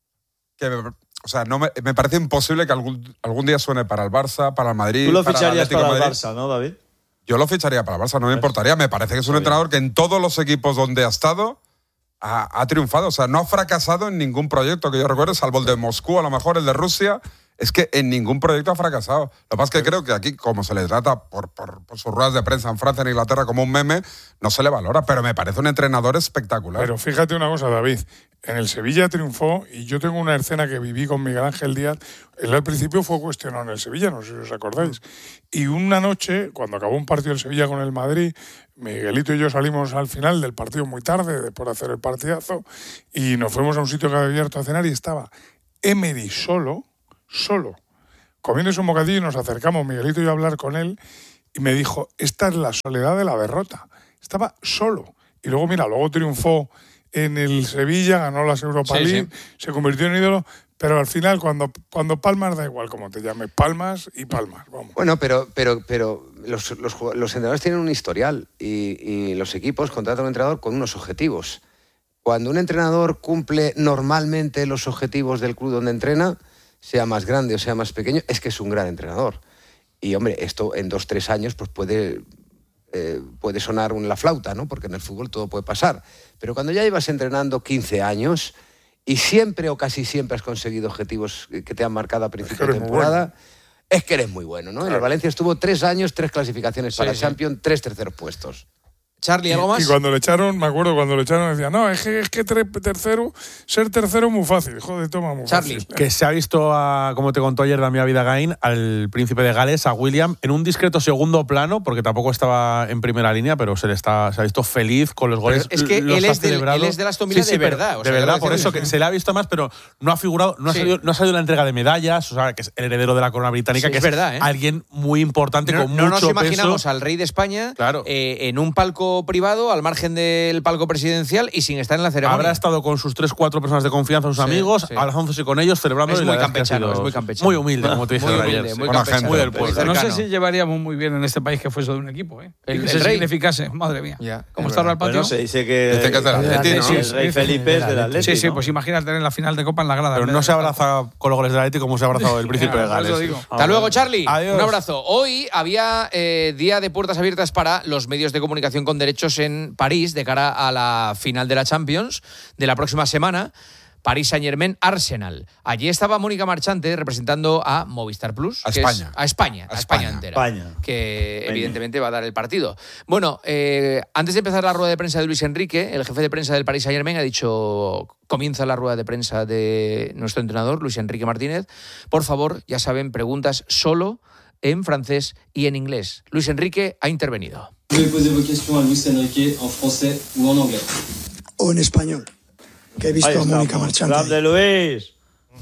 [SPEAKER 16] que me, o sea, no me, me parece imposible que algún, algún día suene para el Barça, para el Madrid.
[SPEAKER 10] Tú lo
[SPEAKER 16] para el
[SPEAKER 10] ficharías
[SPEAKER 16] Atlético
[SPEAKER 10] para el
[SPEAKER 16] de Madrid.
[SPEAKER 10] Barça, ¿no, David?
[SPEAKER 16] Yo lo ficharía para el Barça, no me importaría. Me parece que es un entrenador que en todos los equipos donde ha estado ha, ha triunfado. O sea, no ha fracasado en ningún proyecto que yo recuerde, salvo el de Moscú, a lo mejor el de Rusia. Es que en ningún proyecto ha fracasado. Lo que pasa es que creo que aquí, como se le trata por, por, por sus ruedas de prensa en Francia, en Inglaterra, como un meme, no se le valora. Pero me parece un entrenador espectacular.
[SPEAKER 9] Pero fíjate una cosa, David. En el Sevilla triunfó, y yo tengo una escena que viví con Miguel Ángel Díaz. Él al principio fue cuestionado en el Sevilla, no sé si os acordáis. Y una noche, cuando acabó un partido del Sevilla con el Madrid, Miguelito y yo salimos al final del partido muy tarde, por hacer el partidazo, y nos fuimos a un sitio que había abierto a cenar y estaba Emery solo, solo, comiéndose un bocadillo, y nos acercamos, Miguelito y yo, a hablar con él, y me dijo, esta es la soledad de la derrota. Estaba solo. Y luego, mira, luego triunfó en el Sevilla, ganó las Europa
[SPEAKER 1] Sí,
[SPEAKER 9] League,
[SPEAKER 1] sí.
[SPEAKER 9] se convirtió en ídolo, pero al final, cuando, cuando palmas, da igual como te llames, palmas y palmas. Vamos.
[SPEAKER 14] Bueno, pero, pero, pero los, los, jug- los entrenadores tienen un historial y, y los equipos contratan a un entrenador con unos objetivos. Cuando un entrenador cumple normalmente los objetivos del club donde entrena, sea más grande o sea más pequeño, es que es un gran entrenador. Y, hombre, esto en dos, tres años pues puede, eh, puede sonar un la flauta, ¿no? Porque en el fútbol todo puede pasar. Pero cuando ya llevas entrenando quince años y siempre o casi siempre has conseguido objetivos que te han marcado a principio de
[SPEAKER 9] eres muy
[SPEAKER 14] temporada,
[SPEAKER 9] bueno.
[SPEAKER 14] es que eres muy bueno, ¿no? En el Valencia estuvo tres años, tres clasificaciones para
[SPEAKER 1] Sí, sí.
[SPEAKER 14] Champions, tres terceros puestos.
[SPEAKER 1] Charlie, ¿algo más?
[SPEAKER 9] Y cuando le echaron, me acuerdo, cuando le echaron, decía, no, es que, es que tre- tercero, ser tercero es muy fácil. Joder, toma, muy
[SPEAKER 1] Charlie.
[SPEAKER 9] fácil.
[SPEAKER 11] Que se ha visto, a, como te contó ayer Damián Vidagain, al príncipe de Gales, a William, en un discreto segundo plano, porque tampoco estaba en primera línea, pero se le está, se ha visto feliz con los goles.
[SPEAKER 1] Pero es que
[SPEAKER 11] los
[SPEAKER 1] él
[SPEAKER 11] ha
[SPEAKER 1] es del-
[SPEAKER 11] celebrado.
[SPEAKER 1] él es del Aston Villa de
[SPEAKER 11] pero
[SPEAKER 1] verdad, o
[SPEAKER 11] de
[SPEAKER 1] sea,
[SPEAKER 11] verdad,
[SPEAKER 1] quiero
[SPEAKER 11] por
[SPEAKER 1] decir-
[SPEAKER 11] eso que se le ha visto más, pero no ha figurado, no ha,
[SPEAKER 1] Sí.
[SPEAKER 11] salido, no ha salido la entrega de medallas, o sea, que es el heredero de la corona británica,
[SPEAKER 1] Sí,
[SPEAKER 11] que
[SPEAKER 1] es
[SPEAKER 11] es,
[SPEAKER 1] verdad, ¿eh?
[SPEAKER 11] alguien muy importante,
[SPEAKER 1] No,
[SPEAKER 11] con
[SPEAKER 1] no
[SPEAKER 11] mucho
[SPEAKER 1] nos imaginamos
[SPEAKER 11] peso.
[SPEAKER 1] al rey de España
[SPEAKER 11] Claro.
[SPEAKER 1] eh, en un palco privado, al margen del palco presidencial y sin estar en la ceremonia.
[SPEAKER 11] Habrá estado con sus tres, cuatro personas de confianza, sus
[SPEAKER 1] Sí,
[SPEAKER 11] amigos,
[SPEAKER 1] sí.
[SPEAKER 11] abrazándose con ellos, celebrando.
[SPEAKER 1] Es
[SPEAKER 11] y
[SPEAKER 1] muy
[SPEAKER 11] la verdad es que ha
[SPEAKER 1] campechano,
[SPEAKER 11] sido
[SPEAKER 1] es muy campechano.
[SPEAKER 11] Muy humilde, como te dije
[SPEAKER 1] Muy
[SPEAKER 11] ayer.
[SPEAKER 1] humilde, muy
[SPEAKER 11] Buena
[SPEAKER 1] campechano.
[SPEAKER 11] gente, muy del
[SPEAKER 1] Muy
[SPEAKER 11] pueblo.
[SPEAKER 8] No sé
[SPEAKER 1] cercano.
[SPEAKER 8] si llevaríamos muy bien en este país que fuese de un equipo, ¿eh?
[SPEAKER 1] El-
[SPEAKER 8] Y que
[SPEAKER 1] el
[SPEAKER 8] se
[SPEAKER 1] rey.
[SPEAKER 8] significase, madre mía.
[SPEAKER 1] Ya,
[SPEAKER 8] ¿Cómo
[SPEAKER 1] es
[SPEAKER 8] está ahora el
[SPEAKER 1] verdad.
[SPEAKER 8] patio?
[SPEAKER 10] Bueno, se dice que,
[SPEAKER 16] Dice que es del Atleti, ¿no?
[SPEAKER 10] Sí, el rey Felipe es del Atleti,
[SPEAKER 8] Sí, sí,
[SPEAKER 10] ¿no?
[SPEAKER 8] pues imagínate en la final de Copa en la grada.
[SPEAKER 11] Pero
[SPEAKER 8] en vez
[SPEAKER 11] no
[SPEAKER 8] de-
[SPEAKER 11] se abraza con los goles del Atlético como se ha abrazado el príncipe de
[SPEAKER 8] Por eso
[SPEAKER 11] Gales.
[SPEAKER 8] digo.
[SPEAKER 1] Hasta luego, Charlie.
[SPEAKER 11] Adiós.
[SPEAKER 1] Un abrazo. Hoy había eh, día de puertas abiertas para los medios de comunicación con derechos en París de cara a la final de la Champions de la próxima semana. París Saint-Germain Arsenal. Allí estaba Mónica Marchante representando a Movistar Plus.
[SPEAKER 16] A
[SPEAKER 1] que es-
[SPEAKER 16] España.
[SPEAKER 1] a España. A
[SPEAKER 16] A
[SPEAKER 1] España,
[SPEAKER 16] España.
[SPEAKER 1] entera.
[SPEAKER 10] España.
[SPEAKER 1] Que
[SPEAKER 10] España.
[SPEAKER 1] evidentemente va a dar el partido. Bueno, eh, antes de empezar la rueda de prensa de Luis Enrique, el jefe de prensa del París Saint-Germain ha dicho: comienza la rueda de prensa de nuestro entrenador, Luis Enrique Martínez. Por favor, ya saben, preguntas solo en francés y en inglés. Luis Enrique ha intervenido.
[SPEAKER 17] Pouvez poser vos questions a Luis Enrique en français ou en anglais.
[SPEAKER 18] O en español, que he visto
[SPEAKER 10] Ahí
[SPEAKER 18] a Mónica
[SPEAKER 10] estamos.
[SPEAKER 18] Marchante.
[SPEAKER 10] Grande Luis.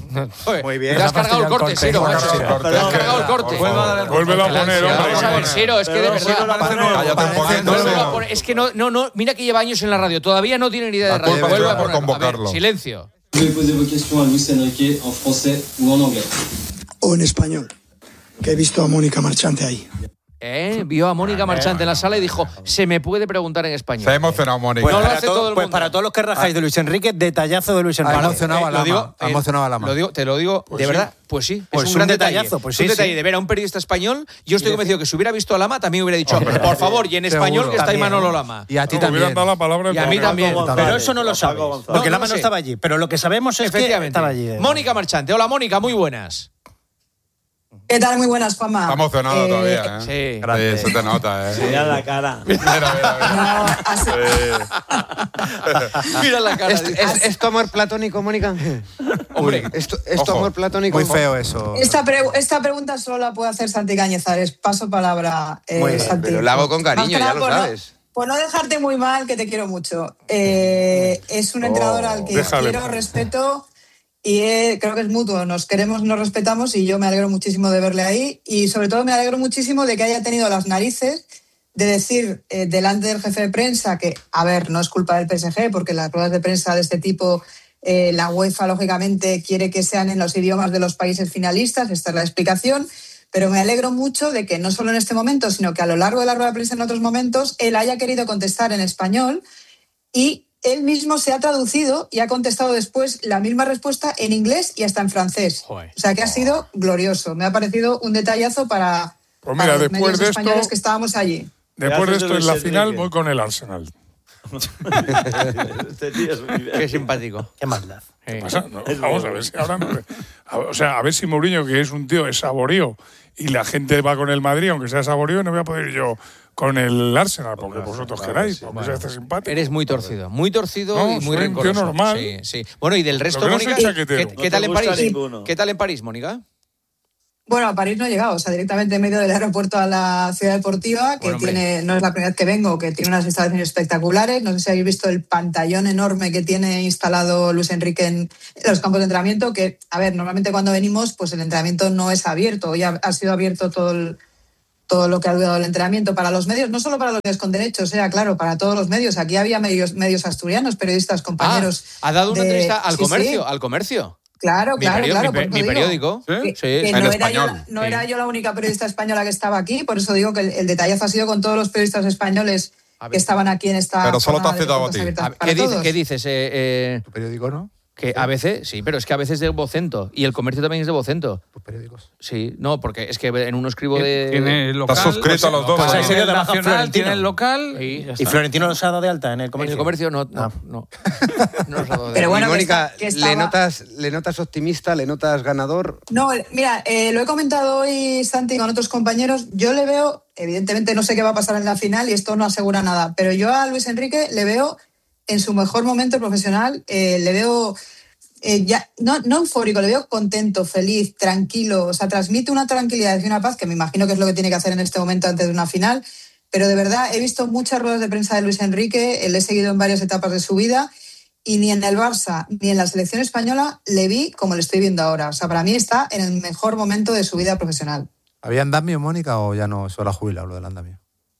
[SPEAKER 1] Muy bien. Te has cargado el corte, Ciro. macho. Te has cargado el corte.
[SPEAKER 9] Vuélvelo a poner, hombre.
[SPEAKER 1] Vamos a ver, Ciro, es que de
[SPEAKER 10] Pero si
[SPEAKER 1] verdad.
[SPEAKER 10] no parece
[SPEAKER 16] nuevo.
[SPEAKER 1] Cállate un
[SPEAKER 16] Parece
[SPEAKER 1] poquito.
[SPEAKER 16] nuevo.
[SPEAKER 1] Vuélvelo a poner. Es que no, no, no. Mira que lleva años en la radio. Todavía no tiene ni idea de
[SPEAKER 16] La
[SPEAKER 1] radio.
[SPEAKER 16] culpa es
[SPEAKER 1] Vuelve
[SPEAKER 16] tuya
[SPEAKER 1] a
[SPEAKER 16] por
[SPEAKER 1] poner. A ver,
[SPEAKER 16] convocarlo.
[SPEAKER 1] silencio.
[SPEAKER 17] Pouvez poser vos questions a Luis Enrique en français ou en anglais.
[SPEAKER 18] O en español, que he visto a Mónica Marchante ahí.
[SPEAKER 1] ¿Eh? Vio a Mónica Marchante en la sala y dijo, se me puede preguntar en español.
[SPEAKER 16] Se ha emocionado Mónica.
[SPEAKER 6] Pues,
[SPEAKER 1] no lo
[SPEAKER 6] para,
[SPEAKER 1] hace
[SPEAKER 6] todo,
[SPEAKER 1] todo el
[SPEAKER 6] pues
[SPEAKER 1] mundo.
[SPEAKER 6] para todos los que rajáis de Luis Enrique, detallazo de Luis Enrique.
[SPEAKER 7] Ha emocionado
[SPEAKER 1] Eh,
[SPEAKER 7] a
[SPEAKER 1] lo
[SPEAKER 7] Lama.
[SPEAKER 1] digo,
[SPEAKER 7] ha
[SPEAKER 1] eh,
[SPEAKER 7] emocionado a Lama.
[SPEAKER 1] Lo digo, te lo digo,
[SPEAKER 9] Pues
[SPEAKER 1] de
[SPEAKER 9] sí.
[SPEAKER 1] verdad, pues sí.
[SPEAKER 6] Pues
[SPEAKER 1] es un
[SPEAKER 6] un
[SPEAKER 1] gran
[SPEAKER 6] detallazo,
[SPEAKER 1] detalle.
[SPEAKER 6] pues
[SPEAKER 1] Es un
[SPEAKER 6] sí,
[SPEAKER 1] detalle
[SPEAKER 6] sí.
[SPEAKER 1] de ver a un periodista español. Yo estoy convencido que si hubiera visto a Lama, también hubiera dicho, por favor, y en
[SPEAKER 7] Seguro.
[SPEAKER 1] español que está ahí
[SPEAKER 6] También,
[SPEAKER 1] Manolo
[SPEAKER 6] ¿eh?
[SPEAKER 1] Lama.
[SPEAKER 7] Y a ti
[SPEAKER 9] No, me hubieran
[SPEAKER 7] también.
[SPEAKER 9] dado la palabra en
[SPEAKER 1] Y a mí
[SPEAKER 9] Paco
[SPEAKER 1] también.
[SPEAKER 9] González.
[SPEAKER 6] Pero eso no lo sabéis, porque
[SPEAKER 1] No,
[SPEAKER 6] Lama
[SPEAKER 1] no
[SPEAKER 6] no
[SPEAKER 1] sé.
[SPEAKER 6] estaba allí. Pero lo que sabemos es que
[SPEAKER 1] Efectivamente.
[SPEAKER 6] estaba allí. eh.
[SPEAKER 1] Mónica Marchante. Hola, Mónica, muy buenas.
[SPEAKER 19] ¿Qué tal? Muy buenas, Juanma.
[SPEAKER 16] Está emocionado
[SPEAKER 19] Eh,
[SPEAKER 16] todavía, ¿eh?
[SPEAKER 1] Sí.
[SPEAKER 16] Sí, se te nota, ¿eh?
[SPEAKER 10] Mira la cara.
[SPEAKER 16] Mira, mira, mira.
[SPEAKER 19] No, así-
[SPEAKER 1] Mira la cara.
[SPEAKER 14] ¿Es, es, es tu amor platónico, Mónica?
[SPEAKER 1] Hombre,
[SPEAKER 14] ¿Es tu, es tu
[SPEAKER 16] Ojo.
[SPEAKER 14] amor platónico?
[SPEAKER 7] Muy feo eso.
[SPEAKER 19] Esta, pre- esta pregunta solo la puede hacer Santi Cañizares. Paso palabra, eh,
[SPEAKER 14] Muy bien,
[SPEAKER 19] Santi.
[SPEAKER 14] pero la hago con cariño,
[SPEAKER 19] Más que nada
[SPEAKER 14] ya lo
[SPEAKER 19] por no-
[SPEAKER 14] sabes.
[SPEAKER 19] Por no dejarte muy mal, que te quiero mucho. Eh, es un entrenador al que
[SPEAKER 9] déjale.
[SPEAKER 19] quiero, respeto y eh, creo que es mutuo. Nos queremos, nos respetamos y yo me alegro muchísimo de verle ahí y sobre todo me alegro muchísimo de que haya tenido las narices de decir eh, delante del jefe de prensa que, a ver, no es culpa del P S G porque las ruedas de prensa de este tipo eh, la UEFA lógicamente quiere que sean en los idiomas de los países finalistas, esta es la explicación. Pero me alegro mucho de que no solo en este momento, sino que a lo largo de la rueda de prensa en otros momentos, él haya querido contestar en español y él mismo se ha traducido y ha contestado después la misma respuesta en inglés y hasta en francés.
[SPEAKER 1] Joder.
[SPEAKER 19] O sea que ha sido glorioso. Me ha parecido un detallazo para,
[SPEAKER 9] Pues
[SPEAKER 19] para
[SPEAKER 9] mira,
[SPEAKER 19] los
[SPEAKER 9] después
[SPEAKER 19] medios
[SPEAKER 9] de esto-
[SPEAKER 19] españoles que estábamos allí.
[SPEAKER 9] Después de
[SPEAKER 10] Gracias,
[SPEAKER 9] esto, en
[SPEAKER 10] Luis
[SPEAKER 9] la
[SPEAKER 10] Enrique.
[SPEAKER 9] final, voy con el Arsenal.
[SPEAKER 10] Este tío es muy bien.
[SPEAKER 1] qué simpático.
[SPEAKER 6] Qué maldad.
[SPEAKER 1] Sí.
[SPEAKER 9] Pasa, no, vamos a ver si ahora no- a- o sea, a ver si Mourinho, que es un tío de saborío, y la gente va con el Madrid, aunque sea saborío, no voy a poder ir yo con el Arsenal, porque vosotros queráis, porque sea este simpático.
[SPEAKER 1] Eres muy torcido, muy torcido
[SPEAKER 9] No,
[SPEAKER 1] y muy
[SPEAKER 9] soy un tío
[SPEAKER 1] rencoroso.
[SPEAKER 9] normal.
[SPEAKER 1] Sí, sí. Bueno, y del resto,
[SPEAKER 9] Lo que no soy
[SPEAKER 1] Mónica,
[SPEAKER 9] chaquetero.
[SPEAKER 1] ¿qué,
[SPEAKER 9] No
[SPEAKER 1] qué tal
[SPEAKER 10] te
[SPEAKER 1] en
[SPEAKER 10] gusta
[SPEAKER 1] París?
[SPEAKER 10] ninguno.
[SPEAKER 1] ¿Qué tal en París, Mónica?
[SPEAKER 19] Bueno, a París no he llegado, o sea, directamente en medio del aeropuerto a la ciudad deportiva, que
[SPEAKER 1] Bueno, hombre.
[SPEAKER 19] tiene, no es la primera vez que vengo, que tiene unas instalaciones espectaculares. No sé si habéis visto el pantallón enorme que tiene instalado Luis Enrique en los campos de entrenamiento, que, a ver, normalmente cuando venimos, pues el entrenamiento no es abierto. Hoy ha, ha sido abierto todo el, todo lo que ha durado el entrenamiento para los medios, no solo para los medios con derechos, sea claro, para todos los medios. Aquí había medios, medios asturianos, periodistas, compañeros.
[SPEAKER 1] Ah, ha dado una
[SPEAKER 19] de-
[SPEAKER 1] entrevista al
[SPEAKER 19] Sí,
[SPEAKER 1] comercio,
[SPEAKER 19] sí.
[SPEAKER 1] al comercio.
[SPEAKER 19] Claro,
[SPEAKER 1] Mi
[SPEAKER 19] claro,
[SPEAKER 1] perio-
[SPEAKER 19] claro.
[SPEAKER 1] mi pe-
[SPEAKER 19] por eso
[SPEAKER 1] mi
[SPEAKER 19] digo.
[SPEAKER 1] periódico.
[SPEAKER 16] ¿Sí?
[SPEAKER 19] Que,
[SPEAKER 1] Sí,
[SPEAKER 19] que
[SPEAKER 1] sí.
[SPEAKER 19] no,
[SPEAKER 16] En
[SPEAKER 19] era
[SPEAKER 16] español.
[SPEAKER 19] yo, la- no
[SPEAKER 1] Sí.
[SPEAKER 19] era yo la única periodista española que estaba aquí, por eso digo que el, el detallazo ha sido con todos los periodistas españoles
[SPEAKER 1] A ver.
[SPEAKER 19] que estaban aquí en esta.
[SPEAKER 16] Pero solo te
[SPEAKER 19] jornada
[SPEAKER 16] ha
[SPEAKER 19] de
[SPEAKER 16] citado a
[SPEAKER 19] puertas
[SPEAKER 16] ti.
[SPEAKER 19] abiertas
[SPEAKER 1] A ver,
[SPEAKER 19] para
[SPEAKER 1] ¿Qué, dice-
[SPEAKER 19] todos.
[SPEAKER 1] qué dices? Eh, eh,
[SPEAKER 7] Tu periódico, ¿no?
[SPEAKER 1] que a veces, sí, pero es que a veces es de Vocento. Y el comercio también es de Vocento.
[SPEAKER 7] Tus periódicos.
[SPEAKER 1] Sí, no, porque es que en uno escribo de.
[SPEAKER 8] Tiene local.
[SPEAKER 16] Estás suscrito a los dos,
[SPEAKER 8] Pues
[SPEAKER 16] ¿no?
[SPEAKER 8] ahí sería de Nacional,
[SPEAKER 6] Florentino.
[SPEAKER 8] tiene el local.
[SPEAKER 1] Sí, ya
[SPEAKER 6] ¿Y
[SPEAKER 1] está.
[SPEAKER 6] Florentino los ha dado de alta en el
[SPEAKER 1] En
[SPEAKER 6] comercio?
[SPEAKER 1] el comercio no, no,
[SPEAKER 6] Ah.
[SPEAKER 1] no. No nos ha dado de-
[SPEAKER 19] Pero bueno,
[SPEAKER 14] y
[SPEAKER 19] que
[SPEAKER 14] Mónica,
[SPEAKER 19] está- que
[SPEAKER 14] ¿le,
[SPEAKER 19] estaba-
[SPEAKER 14] notas, ¿le notas optimista? ¿Le notas ganador?
[SPEAKER 19] No, mira, eh, lo he comentado hoy, Santi, con otros compañeros. Yo le veo, evidentemente no sé qué va a pasar en la final y esto no asegura nada, pero yo a Luis Enrique le veo en su mejor momento profesional, eh, le veo eh, ya no, no eufórico, le veo contento, feliz, tranquilo, o sea, transmite una tranquilidad y una paz que me imagino que es lo que tiene que hacer en este momento antes de una final, pero de verdad he visto muchas ruedas de prensa de Luis Enrique, le he seguido en varias etapas de su vida y ni en el Barça ni en la selección española le vi como le estoy viendo ahora, o sea, para mí está en el mejor momento de su vida profesional.
[SPEAKER 7] ¿Había andamio, Mónica, o ya no? Eso era jubilado, lo del andamio.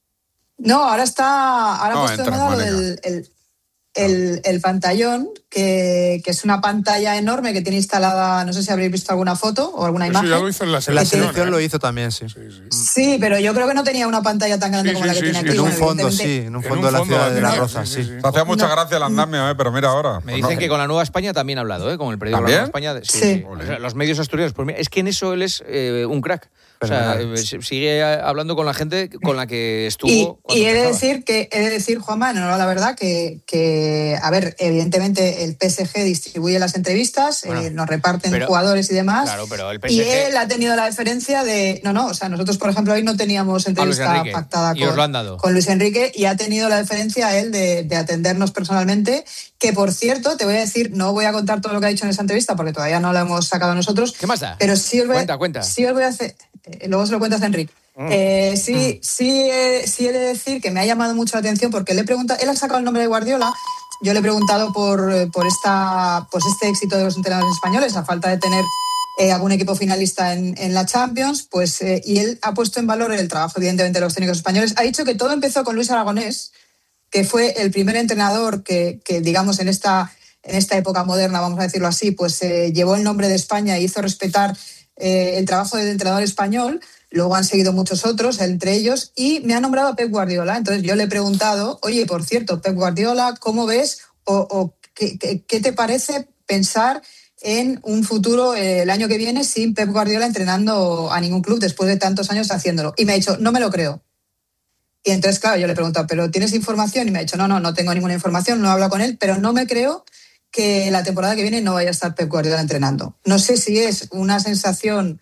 [SPEAKER 19] No, ahora está, ahora
[SPEAKER 16] No,
[SPEAKER 19] ha puesto de
[SPEAKER 16] entra,
[SPEAKER 19] moda lo
[SPEAKER 16] Mónica.
[SPEAKER 19] del el, el, el pantallón, que, que es una pantalla enorme que tiene instalada, no sé si habréis visto alguna foto o alguna
[SPEAKER 9] Eso
[SPEAKER 19] imagen.
[SPEAKER 9] ya lo hizo en la
[SPEAKER 7] En la
[SPEAKER 9] selección.
[SPEAKER 7] selección
[SPEAKER 9] ¿eh?
[SPEAKER 7] lo hizo también, sí.
[SPEAKER 19] Sí, pero yo creo que no tenía una pantalla tan grande
[SPEAKER 9] Sí,
[SPEAKER 19] como
[SPEAKER 9] sí,
[SPEAKER 19] la que
[SPEAKER 9] sí,
[SPEAKER 19] tiene
[SPEAKER 9] sí.
[SPEAKER 19] aquí.
[SPEAKER 7] En un
[SPEAKER 19] Bueno,
[SPEAKER 7] fondo, sí,
[SPEAKER 19] evidentemente-
[SPEAKER 7] en un
[SPEAKER 9] En
[SPEAKER 7] fondo
[SPEAKER 9] un
[SPEAKER 7] de la
[SPEAKER 9] fondo
[SPEAKER 7] ciudad
[SPEAKER 9] la
[SPEAKER 7] de La
[SPEAKER 9] tenía,
[SPEAKER 7] Rosa,
[SPEAKER 9] sí,
[SPEAKER 7] sí.
[SPEAKER 9] sí, sí.
[SPEAKER 16] Te hacía mucha
[SPEAKER 19] No.
[SPEAKER 16] gracia el andamio, ¿eh? Pero mira ahora.
[SPEAKER 1] Me
[SPEAKER 16] Pues
[SPEAKER 1] dicen
[SPEAKER 16] no.
[SPEAKER 1] que con la Nueva España también ha hablado, ¿eh? Con el periódico
[SPEAKER 16] ¿También?
[SPEAKER 1] La Nueva España. de- Sí,
[SPEAKER 19] Sí.
[SPEAKER 1] sí. O sea, los medios asturianos. Pues mira, es que en eso él es eh, un crack. O sea,
[SPEAKER 7] Fenomenal.
[SPEAKER 1] eh, se- sigue hablando con la gente con la que estuvo.
[SPEAKER 19] Y,
[SPEAKER 1] cuando
[SPEAKER 19] y he de
[SPEAKER 1] empezaba.
[SPEAKER 19] decir que he de decir, Juanma, no, la verdad que, que, a ver, evidentemente el P S G distribuye las entrevistas,
[SPEAKER 1] Bueno,
[SPEAKER 19] eh, nos reparten
[SPEAKER 1] pero-
[SPEAKER 19] jugadores y demás.
[SPEAKER 1] Claro, pero el P S G.
[SPEAKER 19] Y él ha tenido la deferencia de. No, no, o sea, nosotros, por ejemplo, hoy no teníamos entrevista
[SPEAKER 1] Enrique,
[SPEAKER 19] pactada
[SPEAKER 1] y os
[SPEAKER 19] con,
[SPEAKER 1] lo han dado.
[SPEAKER 19] con Luis Enrique y ha tenido la deferencia él de, de atendernos personalmente. Que por cierto, te voy a decir, no voy a contar todo lo que ha dicho en esa entrevista porque todavía no la hemos sacado nosotros.
[SPEAKER 1] ¿Qué más da?
[SPEAKER 19] Pero sí os voy,
[SPEAKER 1] Cuenta, cuenta.
[SPEAKER 19] Sí os voy a hacer. eh, luego se lo cuentas a Enrique. Eh, sí, sí, eh, sí he de decir que me ha llamado mucho la atención porque le he preguntado, él ha sacado el nombre de Guardiola, yo le he preguntado por, eh, por esta, pues este éxito de los entrenadores españoles, a falta de tener eh, algún equipo finalista en, en la Champions, pues eh, y él ha puesto en valor el trabajo evidentemente de los técnicos españoles. Ha dicho que todo empezó con Luis Aragonés, que fue el primer entrenador que, que digamos, en esta, en esta época moderna, vamos a decirlo así, pues eh, llevó el nombre de España e hizo respetar eh, el trabajo del entrenador español. luego han seguido muchos otros, entre ellos, y me ha nombrado a Pep Guardiola. Entonces yo le he preguntado, oye, por cierto, Pep Guardiola, ¿cómo ves o, o qué, qué, qué te parece pensar en un futuro eh, el año que viene sin Pep Guardiola entrenando a ningún club después de tantos años haciéndolo? Y me ha dicho, no me lo creo. Y entonces, claro, yo le he preguntado, ¿pero tienes información? Y me ha dicho, no, no, no tengo ninguna información, no he hablado con él, pero no me creo que la temporada que viene no vaya a estar Pep Guardiola entrenando. No sé si es una sensación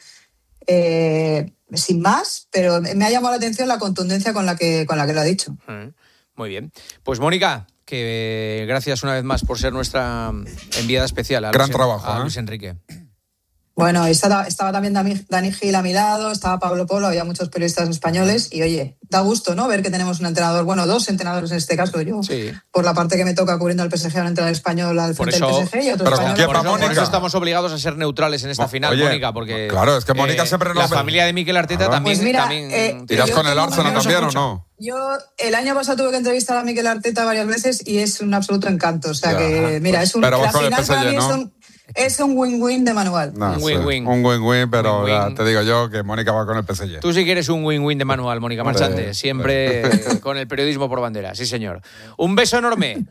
[SPEAKER 19] eh, sin más, pero me ha llamado la atención la contundencia con la que, con la que lo ha dicho.
[SPEAKER 1] Muy bien. Pues Mónica, que gracias una vez más por ser nuestra enviada especial. A
[SPEAKER 16] Gran
[SPEAKER 1] Luis,
[SPEAKER 16] trabajo,
[SPEAKER 1] a
[SPEAKER 16] ¿eh?
[SPEAKER 1] Luis Enrique.
[SPEAKER 19] Bueno, estaba, estaba también Dani, Dani Gil a mi lado, estaba Pablo Polo, había muchos periodistas españoles y, oye, da gusto, ¿no?, ver que tenemos un entrenador, bueno, dos entrenadores en este caso, yo, sí. por la parte que me toca cubriendo al P S G, un entrenador español al frente
[SPEAKER 1] eso,
[SPEAKER 19] del P S G y otro
[SPEAKER 1] pero
[SPEAKER 19] español.
[SPEAKER 1] por, eso, por eso estamos obligados a ser neutrales en esta
[SPEAKER 16] No,
[SPEAKER 1] final,
[SPEAKER 16] oye,
[SPEAKER 1] Mónica, porque...
[SPEAKER 16] Claro, es que Mónica
[SPEAKER 1] eh,
[SPEAKER 16] siempre
[SPEAKER 1] la
[SPEAKER 16] nos...
[SPEAKER 1] familia de Mikel Arteta
[SPEAKER 16] claro.
[SPEAKER 1] también...
[SPEAKER 19] Pues mira,
[SPEAKER 1] también
[SPEAKER 19] eh,
[SPEAKER 16] ¿Irás con el Arsenal
[SPEAKER 19] no
[SPEAKER 16] también o no?
[SPEAKER 19] Yo el año pasado tuve que entrevistar a Mikel Arteta varias veces y es un absoluto encanto. O sea
[SPEAKER 16] Ya,
[SPEAKER 19] que, mira,
[SPEAKER 16] pues,
[SPEAKER 19] es un,
[SPEAKER 16] pero
[SPEAKER 19] la
[SPEAKER 16] con el
[SPEAKER 19] final para
[SPEAKER 16] P S G,
[SPEAKER 19] mí
[SPEAKER 16] ¿no?
[SPEAKER 19] es un, es un win-win de manual.
[SPEAKER 16] No,
[SPEAKER 1] Un
[SPEAKER 16] sí,
[SPEAKER 1] win-win.
[SPEAKER 16] un win-win, pero
[SPEAKER 1] Win-win.
[SPEAKER 16] ya te digo yo que Mónica va con el P S G.
[SPEAKER 1] Tú sí que eres un win-win de manual, Mónica
[SPEAKER 16] Hombre,
[SPEAKER 1] Marchante. Siempre
[SPEAKER 16] hombre.
[SPEAKER 1] con el periodismo por bandera. Sí, señor. Un beso enorme.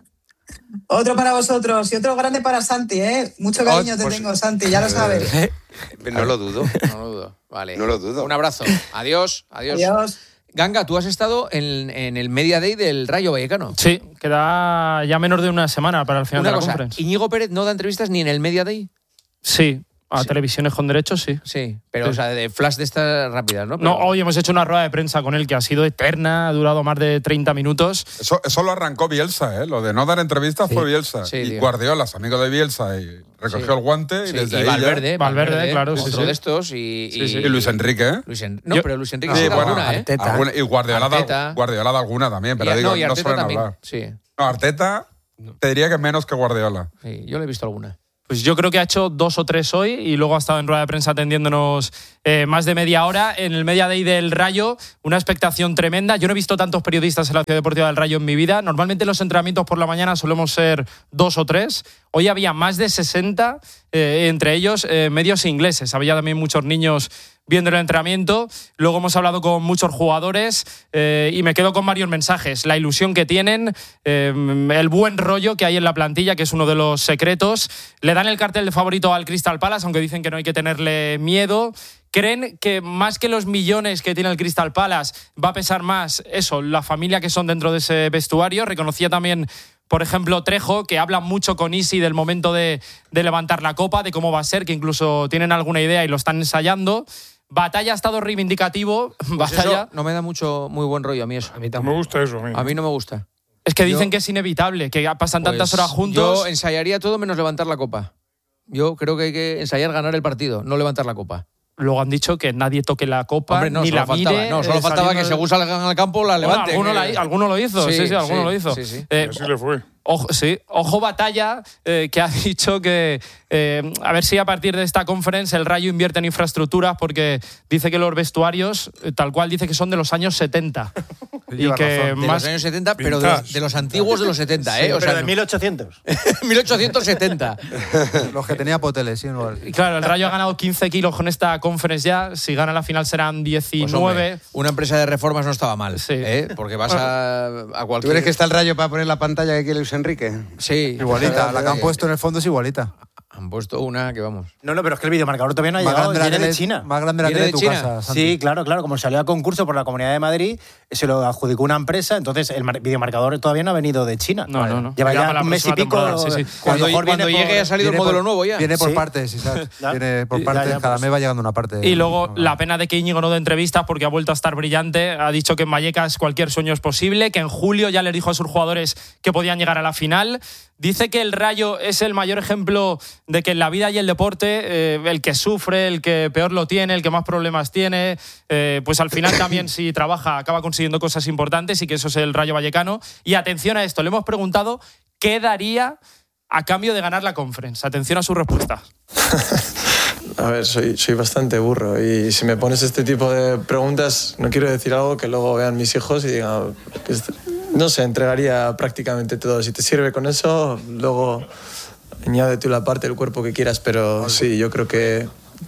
[SPEAKER 19] Otro para vosotros y otro grande para Santi, ¿eh? Mucho cariño
[SPEAKER 1] Oh,
[SPEAKER 19] te
[SPEAKER 1] pues-
[SPEAKER 19] tengo, Santi, ya lo sabes.
[SPEAKER 14] No lo dudo.
[SPEAKER 1] No lo dudo. Vale.
[SPEAKER 14] No lo dudo.
[SPEAKER 1] Un abrazo. Adiós. Adiós.
[SPEAKER 19] Adiós.
[SPEAKER 1] Ganga, tú has estado en, en el Media Day del Rayo Vallecano.
[SPEAKER 20] Sí, queda ya menos de una semana para el final
[SPEAKER 1] Una
[SPEAKER 20] de la
[SPEAKER 1] cosa,
[SPEAKER 20] conference.
[SPEAKER 1] ¿Íñigo Pérez no da entrevistas ni en el Media Day?
[SPEAKER 20] Sí, a
[SPEAKER 1] Sí.
[SPEAKER 20] televisiones con derechos, sí.
[SPEAKER 1] Sí, pero
[SPEAKER 20] Sí.
[SPEAKER 1] o sea, de flash de estas rápidas, ¿no? Pero-
[SPEAKER 20] No, hoy hemos hecho una rueda de prensa con él que ha sido eterna, ha durado más de treinta minutos.
[SPEAKER 16] Eso, eso lo arrancó Bielsa, ¿eh? Lo de no dar entrevistas fue Bielsa.
[SPEAKER 1] Sí,
[SPEAKER 16] y
[SPEAKER 1] tío.
[SPEAKER 16] Guardiola, es amigo de Bielsa, y recogió
[SPEAKER 1] Sí.
[SPEAKER 16] el guante y
[SPEAKER 1] Sí,
[SPEAKER 16] desde
[SPEAKER 1] y
[SPEAKER 16] ahí
[SPEAKER 1] Valverde,
[SPEAKER 16] ya...
[SPEAKER 20] Valverde, claro, sí,
[SPEAKER 1] otro
[SPEAKER 20] sí.
[SPEAKER 1] de estos y,
[SPEAKER 20] Sí, sí.
[SPEAKER 16] Y Luis Enrique, ¿eh?
[SPEAKER 1] Luis En- No,
[SPEAKER 20] Yo-
[SPEAKER 1] pero Luis Enrique
[SPEAKER 16] Sí,
[SPEAKER 1] sí da
[SPEAKER 16] bueno,
[SPEAKER 1] alguna, ¿eh?
[SPEAKER 6] Arteta.
[SPEAKER 16] alguna- y Guardiola da,
[SPEAKER 1] Arteta.
[SPEAKER 16] Guardiola da alguna también, pero
[SPEAKER 1] Y-
[SPEAKER 16] digo,
[SPEAKER 1] no, y
[SPEAKER 16] no
[SPEAKER 1] Arteta
[SPEAKER 16] suelen
[SPEAKER 1] también.
[SPEAKER 16] hablar.
[SPEAKER 1] Sí,
[SPEAKER 16] No, Arteta te diría que menos que Guardiola.
[SPEAKER 1] sí, yo le he visto alguna.
[SPEAKER 20] Pues yo creo que ha hecho dos o tres hoy y luego ha estado en rueda de prensa atendiéndonos eh, más de media hora. En el Media Day del Rayo, una expectación tremenda. Yo no he visto tantos periodistas en la Ciudad Deportiva del Rayo en mi vida. Normalmente los entrenamientos por la mañana solemos ser dos o tres. Hoy había más de sesenta, eh, entre ellos eh, medios ingleses. Había también muchos niños viendo el entrenamiento. Luego hemos hablado con muchos jugadores eh, y me quedo con varios mensajes. La ilusión que tienen, eh, el buen rollo que hay en la plantilla, que es uno de los secretos. Le dan el cartel de favorito al Crystal Palace, aunque dicen que no hay que tenerle miedo. ¿Creen que más que los millones que tiene el Crystal Palace va a pesar más eso, la familia que son dentro de ese vestuario? Reconocía también, por ejemplo, Trejo, que habla mucho con Isi del momento de, de levantar la copa, de cómo va a ser, que incluso tienen alguna idea y lo están ensayando. Batalla ha estado reivindicativo.
[SPEAKER 1] Pues
[SPEAKER 20] Batalla.
[SPEAKER 1] eso no me da mucho muy buen rollo a mí eso.
[SPEAKER 9] A mí me gusta eso. A mí,
[SPEAKER 1] A mí no me gusta.
[SPEAKER 20] Es que dicen
[SPEAKER 1] Yo-
[SPEAKER 20] que es inevitable, que pasan tantas
[SPEAKER 1] Pues
[SPEAKER 20] horas juntos.
[SPEAKER 1] Yo ensayaría todo menos levantar la copa. Yo creo que hay que ensayar ganar el partido, no levantar la copa.
[SPEAKER 20] Luego han dicho que nadie toque la copa,
[SPEAKER 1] Hombre, no,
[SPEAKER 20] ni
[SPEAKER 1] solo
[SPEAKER 20] la
[SPEAKER 1] faltaba,
[SPEAKER 20] mire.
[SPEAKER 1] no, solo
[SPEAKER 20] eh,
[SPEAKER 1] faltaba que
[SPEAKER 20] saliendo-
[SPEAKER 1] según salgan al campo la
[SPEAKER 20] Bueno,
[SPEAKER 1] levanten.
[SPEAKER 20] alguno,
[SPEAKER 1] que-
[SPEAKER 20] la- alguno lo hizo, sí, sí, alguno lo hizo.
[SPEAKER 1] sí, sí.
[SPEAKER 20] Eh,
[SPEAKER 9] así le fue.
[SPEAKER 20] Ojo, sí, ojo Batalla, eh, que ha dicho que eh, a ver si a partir de esta conference el Rayo invierte en infraestructuras, porque dice que los vestuarios, eh, tal cual, dice que son de los años setenta. y
[SPEAKER 7] Lleva
[SPEAKER 20] que
[SPEAKER 7] razón.
[SPEAKER 1] De
[SPEAKER 20] más
[SPEAKER 1] los años setenta, pero de los,
[SPEAKER 9] Vintage.
[SPEAKER 1] de los antiguos de los setenta, ¿eh?
[SPEAKER 6] Sí,
[SPEAKER 1] O
[SPEAKER 6] pero
[SPEAKER 1] sea,
[SPEAKER 6] de
[SPEAKER 1] no-
[SPEAKER 6] mil ochocientos.
[SPEAKER 1] mil ochocientos setenta.
[SPEAKER 7] Los que tenía Poteles, sí, igual.
[SPEAKER 20] Y claro, el Rayo ha ganado quince kilos con esta conference ya. Si gana la final serán
[SPEAKER 1] Pues,
[SPEAKER 20] diecinueve.
[SPEAKER 1] hombre, una empresa de reformas no estaba mal,
[SPEAKER 20] Sí.
[SPEAKER 1] ¿eh? Porque vas a, a
[SPEAKER 14] ¿Tú
[SPEAKER 1] cualquier...
[SPEAKER 14] crees que está el Rayo para poner la pantalla que quiere Luis Enrique?
[SPEAKER 1] Sí.
[SPEAKER 7] Igualita, la que han
[SPEAKER 1] Eh,
[SPEAKER 7] puesto en el fondo es igualita.
[SPEAKER 1] Han puesto una que vamos.
[SPEAKER 6] No, no, pero es que el videomarcador todavía no ha
[SPEAKER 7] Más
[SPEAKER 6] llegado,
[SPEAKER 7] grande, la
[SPEAKER 6] viene
[SPEAKER 7] que
[SPEAKER 6] de
[SPEAKER 7] de-
[SPEAKER 6] China.
[SPEAKER 7] más grande la que
[SPEAKER 1] ¿Viene
[SPEAKER 7] de
[SPEAKER 1] de
[SPEAKER 7] tu
[SPEAKER 1] China?
[SPEAKER 7] casa, Santi.
[SPEAKER 6] Sí, claro, claro. Como salió a concurso por la Comunidad de Madrid, se lo adjudicó una empresa, entonces el mar- videomarcador todavía no ha venido de China.
[SPEAKER 20] No, no, no.
[SPEAKER 6] Lleva
[SPEAKER 20] Ya
[SPEAKER 6] ya
[SPEAKER 20] para la
[SPEAKER 6] un mes y
[SPEAKER 20] próxima
[SPEAKER 6] pico.
[SPEAKER 20] temporada, sí, sí.
[SPEAKER 6] a lo
[SPEAKER 1] Cuando,
[SPEAKER 6] mejor
[SPEAKER 1] cuando
[SPEAKER 6] viene
[SPEAKER 1] llegue
[SPEAKER 6] por-
[SPEAKER 1] ha salido el
[SPEAKER 7] Viene
[SPEAKER 1] modelo
[SPEAKER 7] por-
[SPEAKER 1] nuevo ya.
[SPEAKER 7] Viene por
[SPEAKER 6] Sí.
[SPEAKER 7] partes, Isaac.
[SPEAKER 6] Ya.
[SPEAKER 7] Viene por
[SPEAKER 6] Ya,
[SPEAKER 7] partes,
[SPEAKER 6] ya,
[SPEAKER 7] cada
[SPEAKER 6] pues.
[SPEAKER 7] mes va llegando una parte.
[SPEAKER 20] Y luego la pena de que Íñigo no dé entrevistas porque ha vuelto a estar brillante. Ha dicho que en Vallecas cualquier sueño es posible, que en julio ya les dijo a sus jugadores que podían llegar a la final. Dice que el Rayo es el mayor ejemplo de que en la vida y el deporte, eh, el que sufre, el que peor lo tiene, el que más problemas tiene, eh, pues al final también si trabaja acaba consiguiendo cosas importantes, y que eso es el Rayo Vallecano. Y atención a esto, le hemos preguntado qué daría a cambio de ganar la Conference. Atención a su respuesta.
[SPEAKER 21] A ver, soy, soy bastante burro y si me pones este tipo de preguntas no quiero decir algo que luego vean mis hijos y digan que es- no sé, entregaría prácticamente todo. Si te sirve con eso, luego añade tú la parte del cuerpo que quieras, pero sí, yo creo que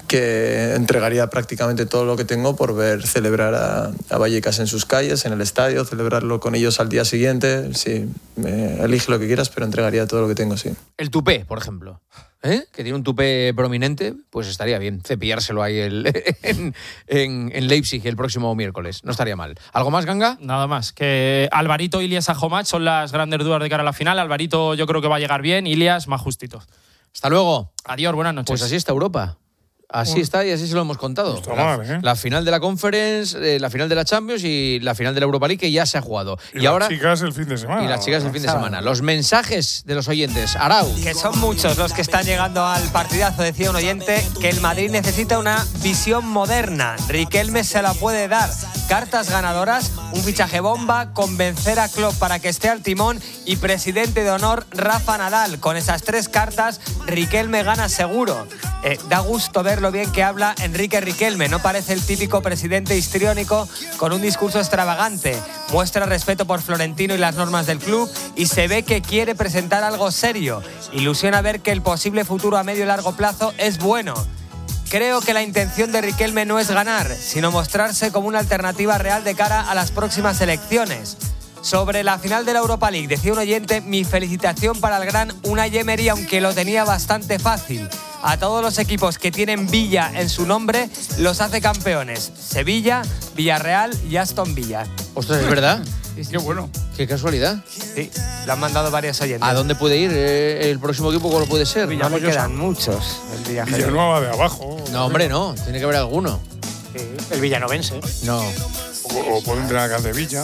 [SPEAKER 21] que entregaría prácticamente todo lo que tengo por ver celebrar a, a Vallecas en sus calles, en el estadio, celebrarlo con ellos al día siguiente. Sí, me, elige lo que quieras, pero entregaría todo lo que tengo, sí.
[SPEAKER 1] El tupé, por ejemplo, ¿eh? Que tiene un tupé prominente, pues estaría bien cepillárselo ahí el, en, en, en Leipzig el próximo miércoles. No estaría mal. ¿Algo más, Ganga?
[SPEAKER 20] Nada más. Que Alvarito, Ilias, Ajomach son las grandes dudas de cara a la final. Alvarito yo creo que va a llegar bien, Ilias más justito.
[SPEAKER 1] Hasta luego.
[SPEAKER 20] Adiós, buenas noches.
[SPEAKER 1] Pues así está Europa. Así
[SPEAKER 21] Bueno.
[SPEAKER 1] está y así se lo hemos contado.
[SPEAKER 21] No está
[SPEAKER 1] la,
[SPEAKER 21] mal, ¿eh?
[SPEAKER 1] la final de la Conference, eh, la final de la Champions y la final de la Europa League que ya se ha jugado.
[SPEAKER 9] Y,
[SPEAKER 1] Y,
[SPEAKER 9] las
[SPEAKER 1] ahora
[SPEAKER 9] chicas el fin de semana.
[SPEAKER 1] y las chicas el fin de semana. Los mensajes de los oyentes. Arau.
[SPEAKER 2] Que son muchos los que están llegando al partidazo. Decía un oyente que el Madrid necesita una visión moderna. Riquelme se la puede dar. Cartas ganadoras, un fichaje bomba, convencer a Klopp para que esté al timón y presidente de honor Rafa Nadal. Con esas tres cartas, Riquelme gana seguro. Eh, da gusto ver lo bien que habla Enrique Riquelme. No parece el típico presidente histriónico con un discurso extravagante. Muestra respeto por Florentino y las normas del club y se ve que quiere presentar algo serio. Ilusiona ver que el posible futuro a medio y largo plazo es bueno. Creo que la intención de Riquelme no es ganar, sino mostrarse como una alternativa real de cara a las próximas elecciones. Sobre la final de la Europa League, decía un oyente, mi felicitación para el gran Unai Emery, aunque lo tenía bastante fácil. A todos los equipos que tienen Villa en su nombre, los hace campeones. Sevilla, Villarreal y Aston Villa.
[SPEAKER 1] Ostras, ¿es verdad?
[SPEAKER 8] Qué bueno.
[SPEAKER 1] Qué casualidad.
[SPEAKER 2] Sí, lo han mandado varios oyentes.
[SPEAKER 1] ¿A dónde puede ir eh, el próximo equipo? ¿Cuál puede ser?
[SPEAKER 2] No me quedan muchos. El Villanueva.
[SPEAKER 9] Villanueva de abajo.
[SPEAKER 1] No, hombre, no. Tiene que haber alguno.
[SPEAKER 6] Sí, el villanovense.
[SPEAKER 1] No.
[SPEAKER 9] O, o puede entrar a Villa.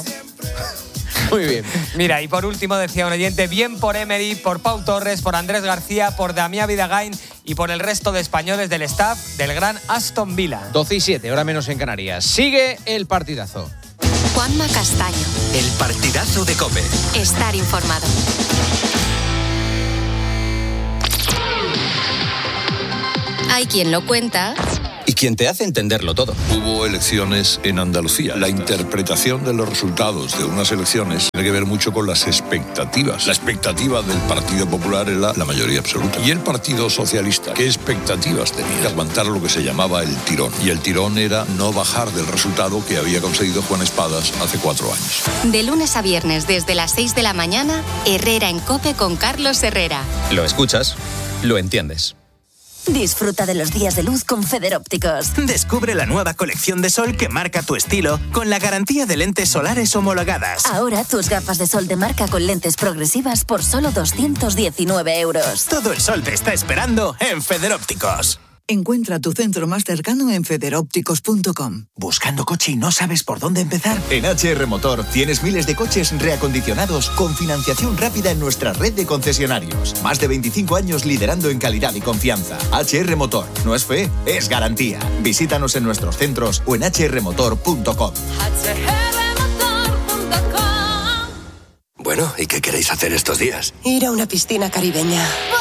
[SPEAKER 1] Muy bien.
[SPEAKER 2] Mira, y por último decía un oyente, bien por Emery, por Pau Torres, por Andrés García, por Damián Vidagain y por el resto de españoles del staff del gran Aston Villa.
[SPEAKER 1] doce y siete, hora menos en Canarias. Sigue el partidazo.
[SPEAKER 22] Juanma Castaño.
[SPEAKER 23] El partidazo de COPE.
[SPEAKER 22] Estar informado. Hay quien lo cuenta
[SPEAKER 23] Y quien te hace entenderlo todo.
[SPEAKER 24] Hubo elecciones en Andalucía. La interpretación de los resultados de unas elecciones tiene que ver mucho con las expectativas. La expectativa del Partido Popular era la mayoría absoluta. Y el Partido Socialista, ¿qué expectativas tenía? Aguantar lo que se llamaba el tirón. Y el tirón era no bajar del resultado que había conseguido Juan Espadas hace cuatro años.
[SPEAKER 22] de lunes a viernes desde las seis de la mañana, Herrera en COPE con Carlos Herrera.
[SPEAKER 23] Lo escuchas, lo entiendes.
[SPEAKER 25] Disfruta de los días de luz con Federópticos.
[SPEAKER 23] Descubre la nueva colección de sol que marca tu estilo con la garantía de lentes solares homologadas.
[SPEAKER 25] Ahora tus gafas de sol de marca con lentes progresivas por solo doscientos diecinueve euros.
[SPEAKER 23] Todo el sol te está esperando en Federópticos.
[SPEAKER 26] Encuentra tu centro más cercano en federópticos punto com.
[SPEAKER 23] ¿Buscando coche y no sabes por dónde empezar? En H R Motor tienes miles de coches reacondicionados con financiación rápida en nuestra red de concesionarios. Más de veinticinco años liderando en calidad y confianza. H R Motor. No es fe, es garantía. Visítanos en nuestros centros o en h r motor punto com. Bueno, ¿y qué queréis hacer estos días?
[SPEAKER 25] Ir a una piscina caribeña.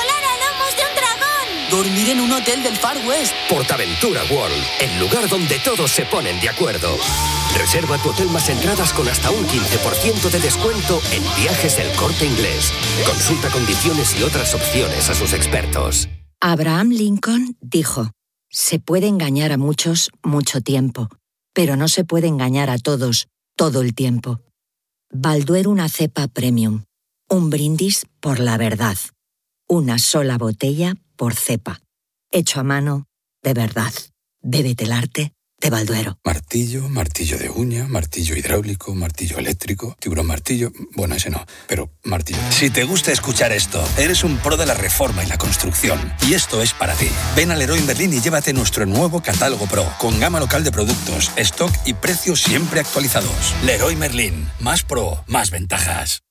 [SPEAKER 23] Dormir en un hotel del Far West. Portaventura World, el lugar donde todos se ponen de acuerdo. Reserva tu hotel más entradas con hasta un quince por ciento de descuento en Viajes del Corte Inglés. Consulta condiciones y otras opciones a sus expertos.
[SPEAKER 25] Abraham Lincoln dijo, se puede engañar a muchos mucho tiempo, pero no se puede engañar a todos todo el tiempo. Balduero una cepa premium. Un brindis por la verdad. Una sola botella por cepa. Hecho a mano, de verdad. Bébete el arte de Balduero.
[SPEAKER 27] Martillo, martillo de uña, martillo hidráulico, martillo eléctrico, tiburón martillo... Bueno, ese no, pero martillo.
[SPEAKER 23] Si te gusta escuchar esto, eres un pro de la reforma y la construcción. Y esto es para ti. Ven al Leroy Merlin y llévate nuestro nuevo catálogo Pro, con gama local de productos, stock y precios siempre actualizados. Leroy Merlin. Más pro, más ventajas.